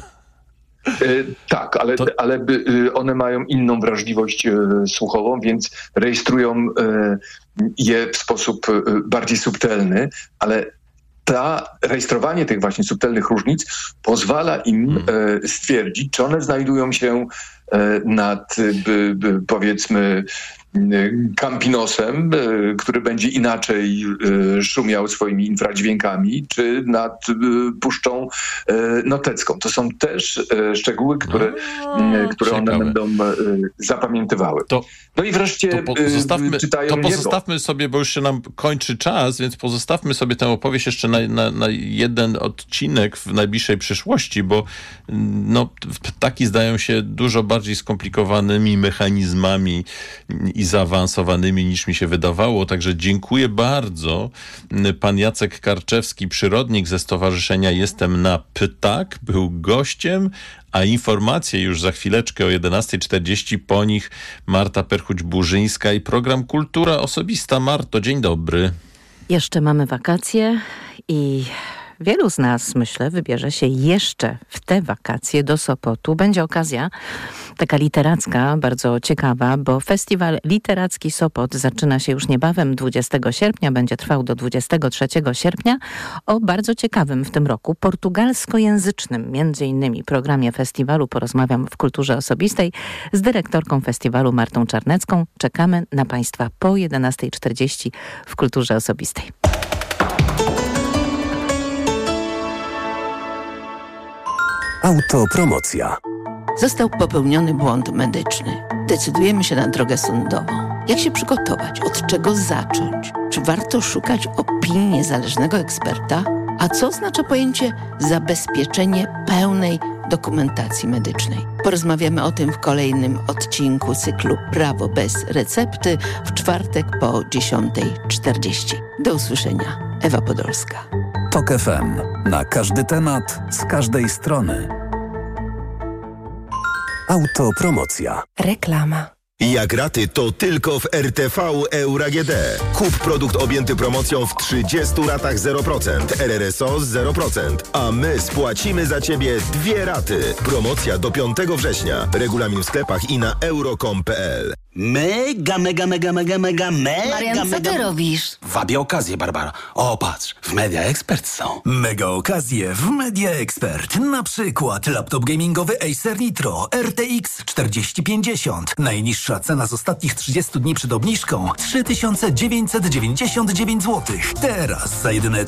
Tak, ale one mają inną wrażliwość słuchową, więc rejestrują je w sposób bardziej subtelny, ale rejestrowanie tych właśnie subtelnych różnic pozwala im stwierdzić, czy one znajdują się nad, powiedzmy, Campinosem, który będzie inaczej szumiał swoimi infradźwiękami, czy nad Puszczą Notecką. To są też szczegóły, które one będą zapamiętywały. No i wreszcie pozostawmy sobie, bo już się nam kończy czas, więc pozostawmy sobie tę opowieść jeszcze na jeden odcinek w najbliższej przyszłości, bo ptaki zdają się dużo bardziej skomplikowanymi mechanizmami i zaawansowanymi niż mi się wydawało. Także dziękuję bardzo. Pan Jacek Karczewski, przyrodnik ze Stowarzyszenia Jestem na Ptak, był gościem, a informacje już za chwileczkę o 11:40, po nich Marta Perchuć-Burzyńska i program Kultura Osobista. Marto, dzień dobry. Jeszcze mamy wakacje i wielu z nas, myślę, wybierze się jeszcze w te wakacje do Sopotu. Będzie okazja taka literacka, bardzo ciekawa, bo Festiwal Literacki Sopot zaczyna się już niebawem 20 sierpnia, będzie trwał do 23 sierpnia o bardzo ciekawym w tym roku portugalskojęzycznym, między innymi programie festiwalu. Porozmawiam w Kulturze Osobistej z dyrektorką festiwalu Martą Czarnecką. Czekamy na Państwa po 11:40 w Kulturze Osobistej. Autopromocja. Został popełniony błąd medyczny. Decydujemy się na drogę sądową. Jak się przygotować? Od czego zacząć? Czy warto szukać opinii niezależnego eksperta? A co oznacza pojęcie zabezpieczenie pełnej dokumentacji medycznej. Porozmawiamy o tym w kolejnym odcinku cyklu Prawo bez recepty w czwartek po 10:40. Do usłyszenia. Ewa Podolska. TOK FM. Na każdy temat, z każdej strony. Autopromocja. Reklama. Jak raty, to tylko w RTV Euro AGD. Kup produkt objęty promocją w 30 ratach 0%, RRSO z 0%, a my spłacimy za Ciebie 2 raty. Promocja do 5 września. Regulamin w sklepach i na euro.com.pl. Mega. Marian, co ty robisz? Wabię okazję, Barbara. O, patrz, w Media Expert są. Mega okazje w Media Expert. Na przykład laptop gamingowy Acer Nitro RTX 4050. Najniższa cena z ostatnich 30 dni przed obniżką 3999 zł. Teraz za jedyne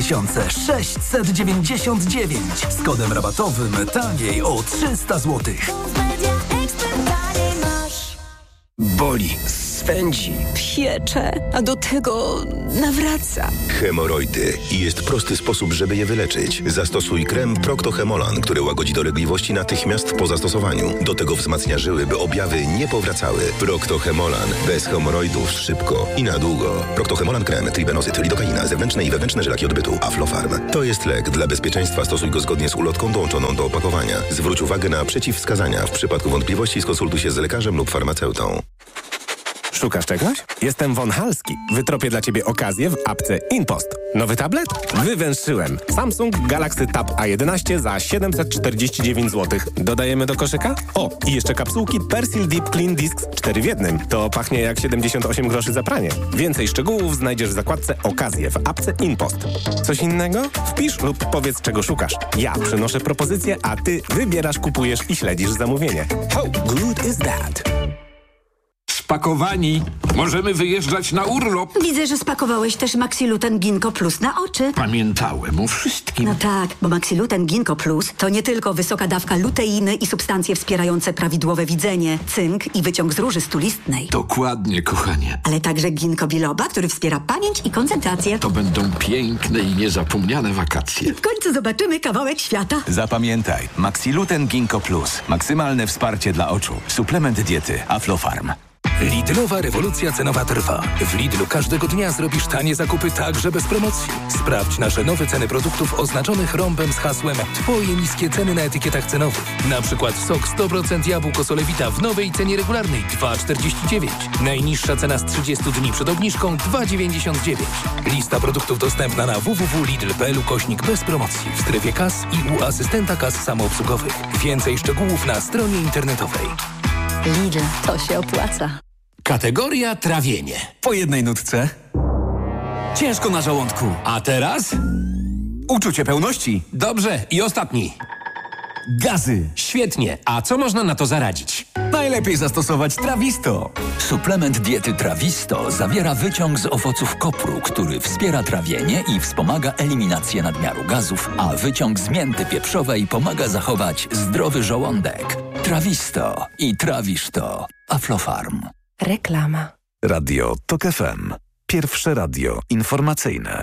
3699. Z kodem rabatowym taniej o 300 zł. Boli, swędzi, piecze, a do tego nawraca. Hemoroidy. I jest prosty sposób, żeby je wyleczyć. Zastosuj krem Procto-Hemolan, który łagodzi dolegliwości natychmiast po zastosowaniu. Do tego wzmacnia żyły, by objawy nie powracały. Procto-Hemolan. Bez hemoroidów szybko i na długo. Procto-Hemolan krem, tribenozyt, lidokaina, zewnętrzne i wewnętrzne żylaki odbytu. Aflofarm. To jest lek. Dla bezpieczeństwa stosuj go zgodnie z ulotką dołączoną do opakowania. Zwróć uwagę na przeciwwskazania. W przypadku wątpliwości skonsultuj się z lekarzem lub farmaceutą. Szukasz czegoś? Jestem Von Halski. Wytropię dla Ciebie okazję w apce InPost. Nowy tablet? Wywęszyłem. Samsung Galaxy Tab A11 za 749 zł. Dodajemy do koszyka? O, i jeszcze kapsułki Persil Deep Clean Discs 4 w 1. To pachnie jak 78 groszy za pranie. Więcej szczegółów znajdziesz w zakładce Okazje w apce InPost. Coś innego? Wpisz lub powiedz, czego szukasz. Ja przynoszę propozycję, a Ty wybierasz, kupujesz i śledzisz zamówienie. How good is that? Spakowani. Możemy wyjeżdżać na urlop. Widzę, że spakowałeś też Maxiluten Ginkgo Plus na oczy. Pamiętałem o wszystkim. No tak, bo Maxiluten Ginkgo Plus to nie tylko wysoka dawka luteiny i substancje wspierające prawidłowe widzenie, cynk i wyciąg z róży stulistnej. Dokładnie, kochanie. Ale także ginkgo biloba, który wspiera pamięć i koncentrację. To będą piękne i niezapomniane wakacje. W końcu zobaczymy kawałek świata. Zapamiętaj, Maxiluten Ginkgo Plus. Maksymalne wsparcie dla oczu. Suplement diety Aflofarm. Lidlowa rewolucja cenowa trwa. W Lidlu każdego dnia zrobisz tanie zakupy także bez promocji. Sprawdź nasze nowe ceny produktów oznaczonych rąbem z hasłem Twoje niskie ceny na etykietach cenowych. Na przykład sok 100% jabłko Solewita w nowej cenie regularnej 2,49. Najniższa cena z 30 dni przed obniżką 2,99. Lista produktów dostępna na www.lidl.pl/. bez promocji w strefie kas i u asystenta kas samoobsługowych. Więcej szczegółów na stronie internetowej. Lidl, to się opłaca. Kategoria trawienie. Po jednej nutce. Ciężko na żołądku. A teraz? Uczucie pełności. Dobrze, i ostatni. Gazy. Świetnie. A co można na to zaradzić? Najlepiej zastosować Trawisto. Suplement diety Trawisto zawiera wyciąg z owoców kopru, który wspiera trawienie i wspomaga eliminację nadmiaru gazów, a wyciąg z mięty pieprzowej pomaga zachować zdrowy żołądek. Trawisto i trawisz to. Aflofarm. Reklama. Radio TOK FM. Pierwsze radio informacyjne.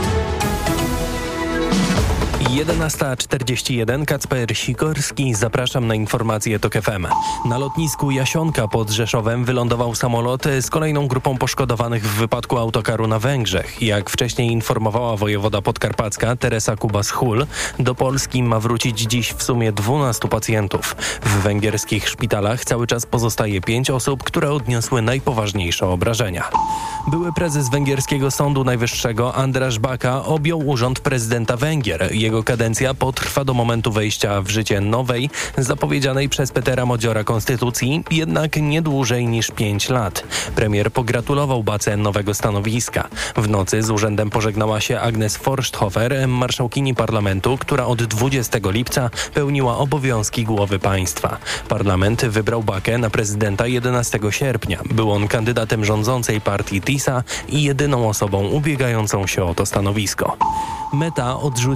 11:41. Kacper Sikorski. Zapraszam na informacje TOK FM. Na lotnisku Jasionka pod Rzeszowem wylądował samolot z kolejną grupą poszkodowanych w wypadku autokaru na Węgrzech. Jak wcześniej informowała wojewoda podkarpacka Teresa Kubas-Hul, do Polski ma wrócić dziś w sumie 12 pacjentów. W węgierskich szpitalach cały czas pozostaje 5 osób, które odniosły najpoważniejsze obrażenia. Były prezes węgierskiego Sądu Najwyższego András Baka objął urząd prezydenta Węgier. Jego kadencja potrwa do momentu wejścia w życie nowej, zapowiedzianej przez Petera Modziora konstytucji, jednak nie dłużej niż 5 lat. Premier pogratulował Bace nowego stanowiska. W nocy z urzędem pożegnała się Agnes Forsthofer, marszałkini parlamentu, która od 20 lipca pełniła obowiązki głowy państwa. Parlament wybrał Bakę na prezydenta 11 sierpnia. Był on kandydatem rządzącej partii TISA i jedyną osobą ubiegającą się o to stanowisko. Meta odrzuciła zarzuty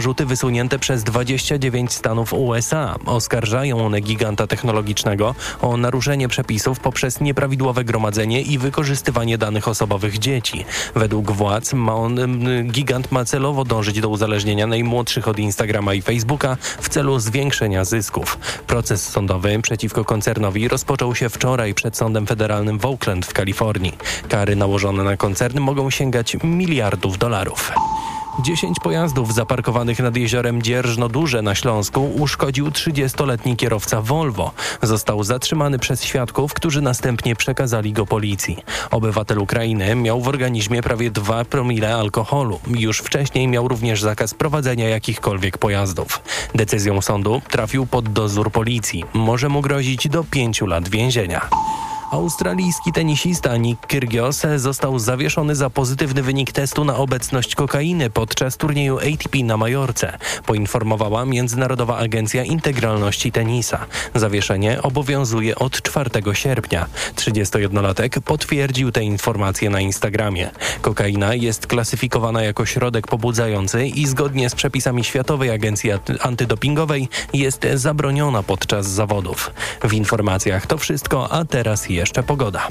zarzuty wysunięte przez 29 stanów USA. Oskarżają one giganta technologicznego o naruszenie przepisów poprzez nieprawidłowe gromadzenie i wykorzystywanie danych osobowych dzieci. Według władz gigant ma celowo dążyć do uzależnienia najmłodszych od Instagrama i Facebooka w celu zwiększenia zysków. Proces sądowy przeciwko koncernowi rozpoczął się wczoraj przed Sądem Federalnym w Oakland w Kalifornii. Kary nałożone na koncern mogą sięgać miliardów dolarów. 10 pojazdów zaparkowanych nad jeziorem Dzierżno-Duże na Śląsku uszkodził 30-letni kierowca Volvo. Został zatrzymany przez świadków, którzy następnie przekazali go policji. Obywatel Ukrainy miał w organizmie prawie 2 promile alkoholu. Już wcześniej miał również zakaz prowadzenia jakichkolwiek pojazdów. Decyzją sądu trafił pod dozór policji. Może mu grozić do 5 lat więzienia. Australijski tenisista Nick Kyrgios został zawieszony za pozytywny wynik testu na obecność kokainy podczas turnieju ATP na Majorce, poinformowała Międzynarodowa Agencja Integralności Tenisa. Zawieszenie obowiązuje od 4 sierpnia. 31-latek potwierdził te informacje na Instagramie. Kokaina jest klasyfikowana jako środek pobudzający i zgodnie z przepisami Światowej Agencji Antydopingowej jest zabroniona podczas zawodów. W informacjach to wszystko, a teraz jeszcze pogoda.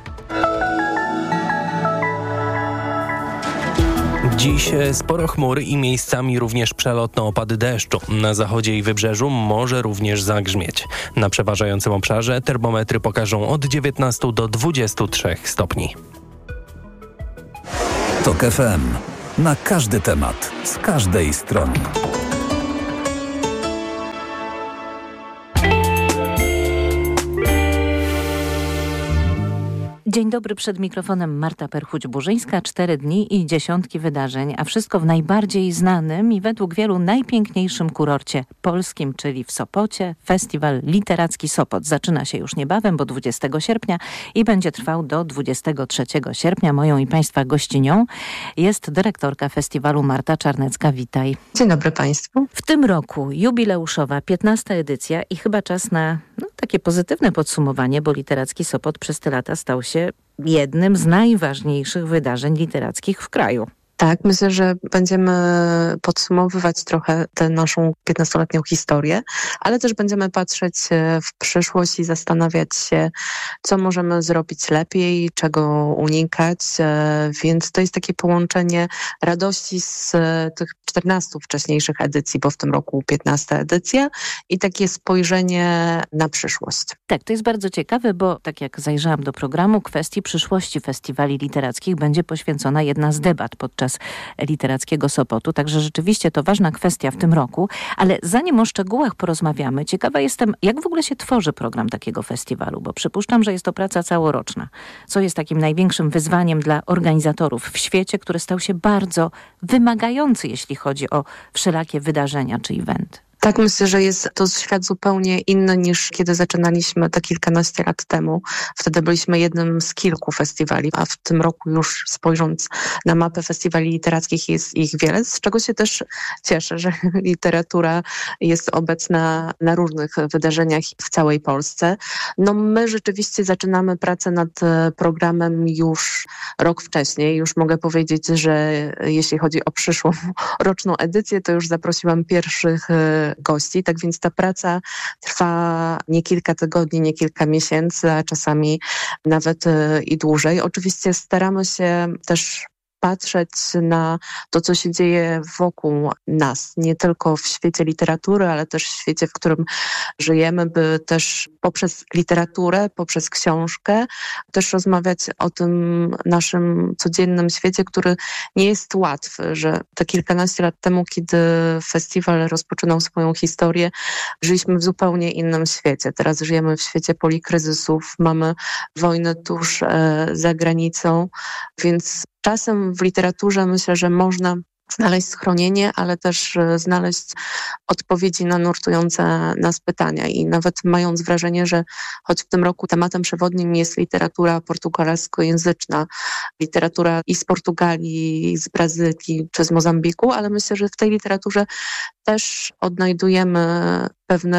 Dziś sporo chmur i miejscami również przelotne opady deszczu. Na zachodzie i wybrzeżu może również zagrzmieć. Na przeważającym obszarze termometry pokażą od 19 do 23 stopni. TOK FM. Na każdy temat, z każdej strony. Dzień dobry, przed mikrofonem Marta Perchuć-Burzyńska. 4 dni i dziesiątki wydarzeń, a wszystko w najbardziej znanym i według wielu najpiękniejszym kurorcie polskim, czyli w Sopocie. Festiwal Literacki Sopot zaczyna się już niebawem, bo 20 sierpnia i będzie trwał do 23 sierpnia. Moją i Państwa gościnią jest dyrektorka festiwalu Marta Czarnecka. Witaj. Dzień dobry Państwu. W tym roku jubileuszowa 15. edycja i chyba czas na takie pozytywne podsumowanie, bo Literacki Sopot przez te lata stał się jednym z najważniejszych wydarzeń literackich w kraju. Tak, myślę, że będziemy podsumowywać trochę tę naszą 15-letnią historię, ale też będziemy patrzeć w przyszłość i zastanawiać się, co możemy zrobić lepiej, czego unikać, więc to jest takie połączenie radości z tych 14 wcześniejszych edycji, bo w tym roku 15 edycja i takie spojrzenie na przyszłość. Tak, to jest bardzo ciekawe, bo tak jak zajrzałam do programu, kwestii przyszłości festiwali literackich będzie poświęcona jedna z debat podczas Literackiego Sopotu, także rzeczywiście to ważna kwestia w tym roku, ale zanim o szczegółach porozmawiamy, ciekawa jestem, jak w ogóle się tworzy program takiego festiwalu, bo przypuszczam, że jest to praca całoroczna. Co jest takim największym wyzwaniem dla organizatorów w świecie, który stał się bardzo wymagający, jeśli chodzi o wszelakie wydarzenia czy eventy? Tak, myślę, że jest to świat zupełnie inny niż kiedy zaczynaliśmy te kilkanaście lat temu. Wtedy byliśmy jednym z kilku festiwali, a w tym roku już spojrząc na mapę festiwali literackich jest ich wiele, z czego się też cieszę, że literatura jest obecna na różnych wydarzeniach w całej Polsce. No my rzeczywiście zaczynamy pracę nad programem już rok wcześniej. Już mogę powiedzieć, że jeśli chodzi o przyszłą roczną edycję, to już zaprosiłam pierwszych gości, tak więc ta praca trwa nie kilka tygodni, nie kilka miesięcy, a czasami nawet i dłużej. Oczywiście staramy się też patrzeć na to, co się dzieje wokół nas, nie tylko w świecie literatury, ale też w świecie, w którym żyjemy, by też poprzez literaturę, poprzez książkę też rozmawiać o tym naszym codziennym świecie, który nie jest łatwy, że te kilkanaście lat temu, kiedy festiwal rozpoczynał swoją historię, żyliśmy w zupełnie innym świecie. Teraz żyjemy w świecie polikryzysów, mamy wojnę tuż za granicą, więc czasem w literaturze myślę, że można znaleźć schronienie, ale też znaleźć odpowiedzi na nurtujące nas pytania. I nawet mając wrażenie, że choć w tym roku tematem przewodnim jest literatura portugalskojęzyczna, literatura i z Portugalii, i z Brazylii, czy z Mozambiku, ale myślę, że w tej literaturze też odnajdujemy pewne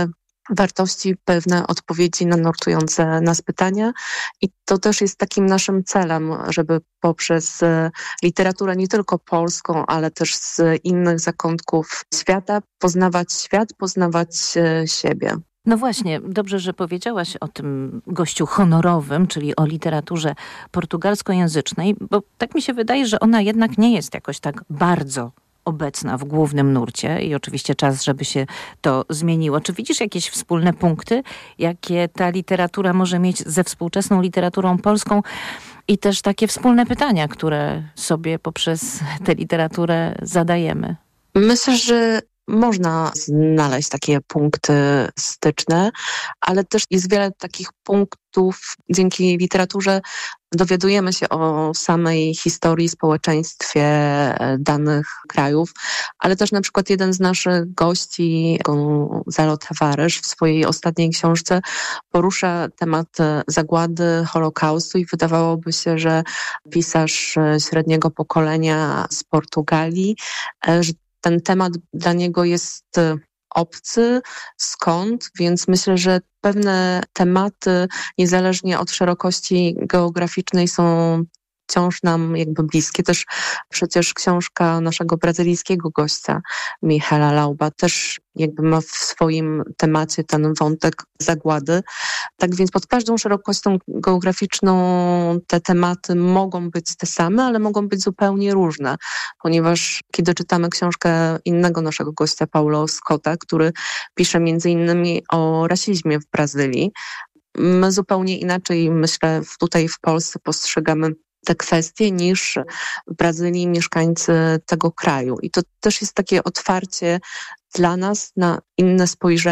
wartości, pewne odpowiedzi na nurtujące nas pytania i to też jest takim naszym celem, żeby poprzez literaturę nie tylko polską, ale też z innych zakątków świata poznawać świat, poznawać siebie. No właśnie, dobrze, że powiedziałaś o tym gościu honorowym, czyli o literaturze portugalskojęzycznej, bo tak mi się wydaje, że ona jednak nie jest jakoś tak bardzo obecna w głównym nurcie i oczywiście czas, żeby się to zmieniło. Czy widzisz jakieś wspólne punkty, jakie ta literatura może mieć ze współczesną literaturą polską i też takie wspólne pytania, które sobie poprzez tę literaturę zadajemy? Myślę, że można znaleźć takie punkty styczne, ale też jest wiele takich punktów. Dzięki literaturze dowiadujemy się o samej historii, społeczeństwie danych krajów, ale też na przykład jeden z naszych gości, Gonzalo Tavares, w swojej ostatniej książce porusza temat zagłady, Holokaustu i wydawałoby się, że pisarz średniego pokolenia z Portugalii, że ten temat dla niego jest obcy, skąd, więc myślę, że pewne tematy, niezależnie od szerokości geograficznej, są wciąż nam jakby bliskie. Też przecież książka naszego brazylijskiego gościa, Michela Lauba, też jakby ma w swoim temacie ten wątek zagłady. Tak więc pod każdą szerokością geograficzną te tematy mogą być te same, ale mogą być zupełnie różne, ponieważ kiedy czytamy książkę innego naszego gościa, Paulo Scotta, który pisze między innymi o rasizmie w Brazylii, my zupełnie inaczej, myślę, tutaj w Polsce postrzegamy te kwestie niż w Brazylii mieszkańcy tego kraju. I to też jest takie otwarcie dla nas na inne spojrzenie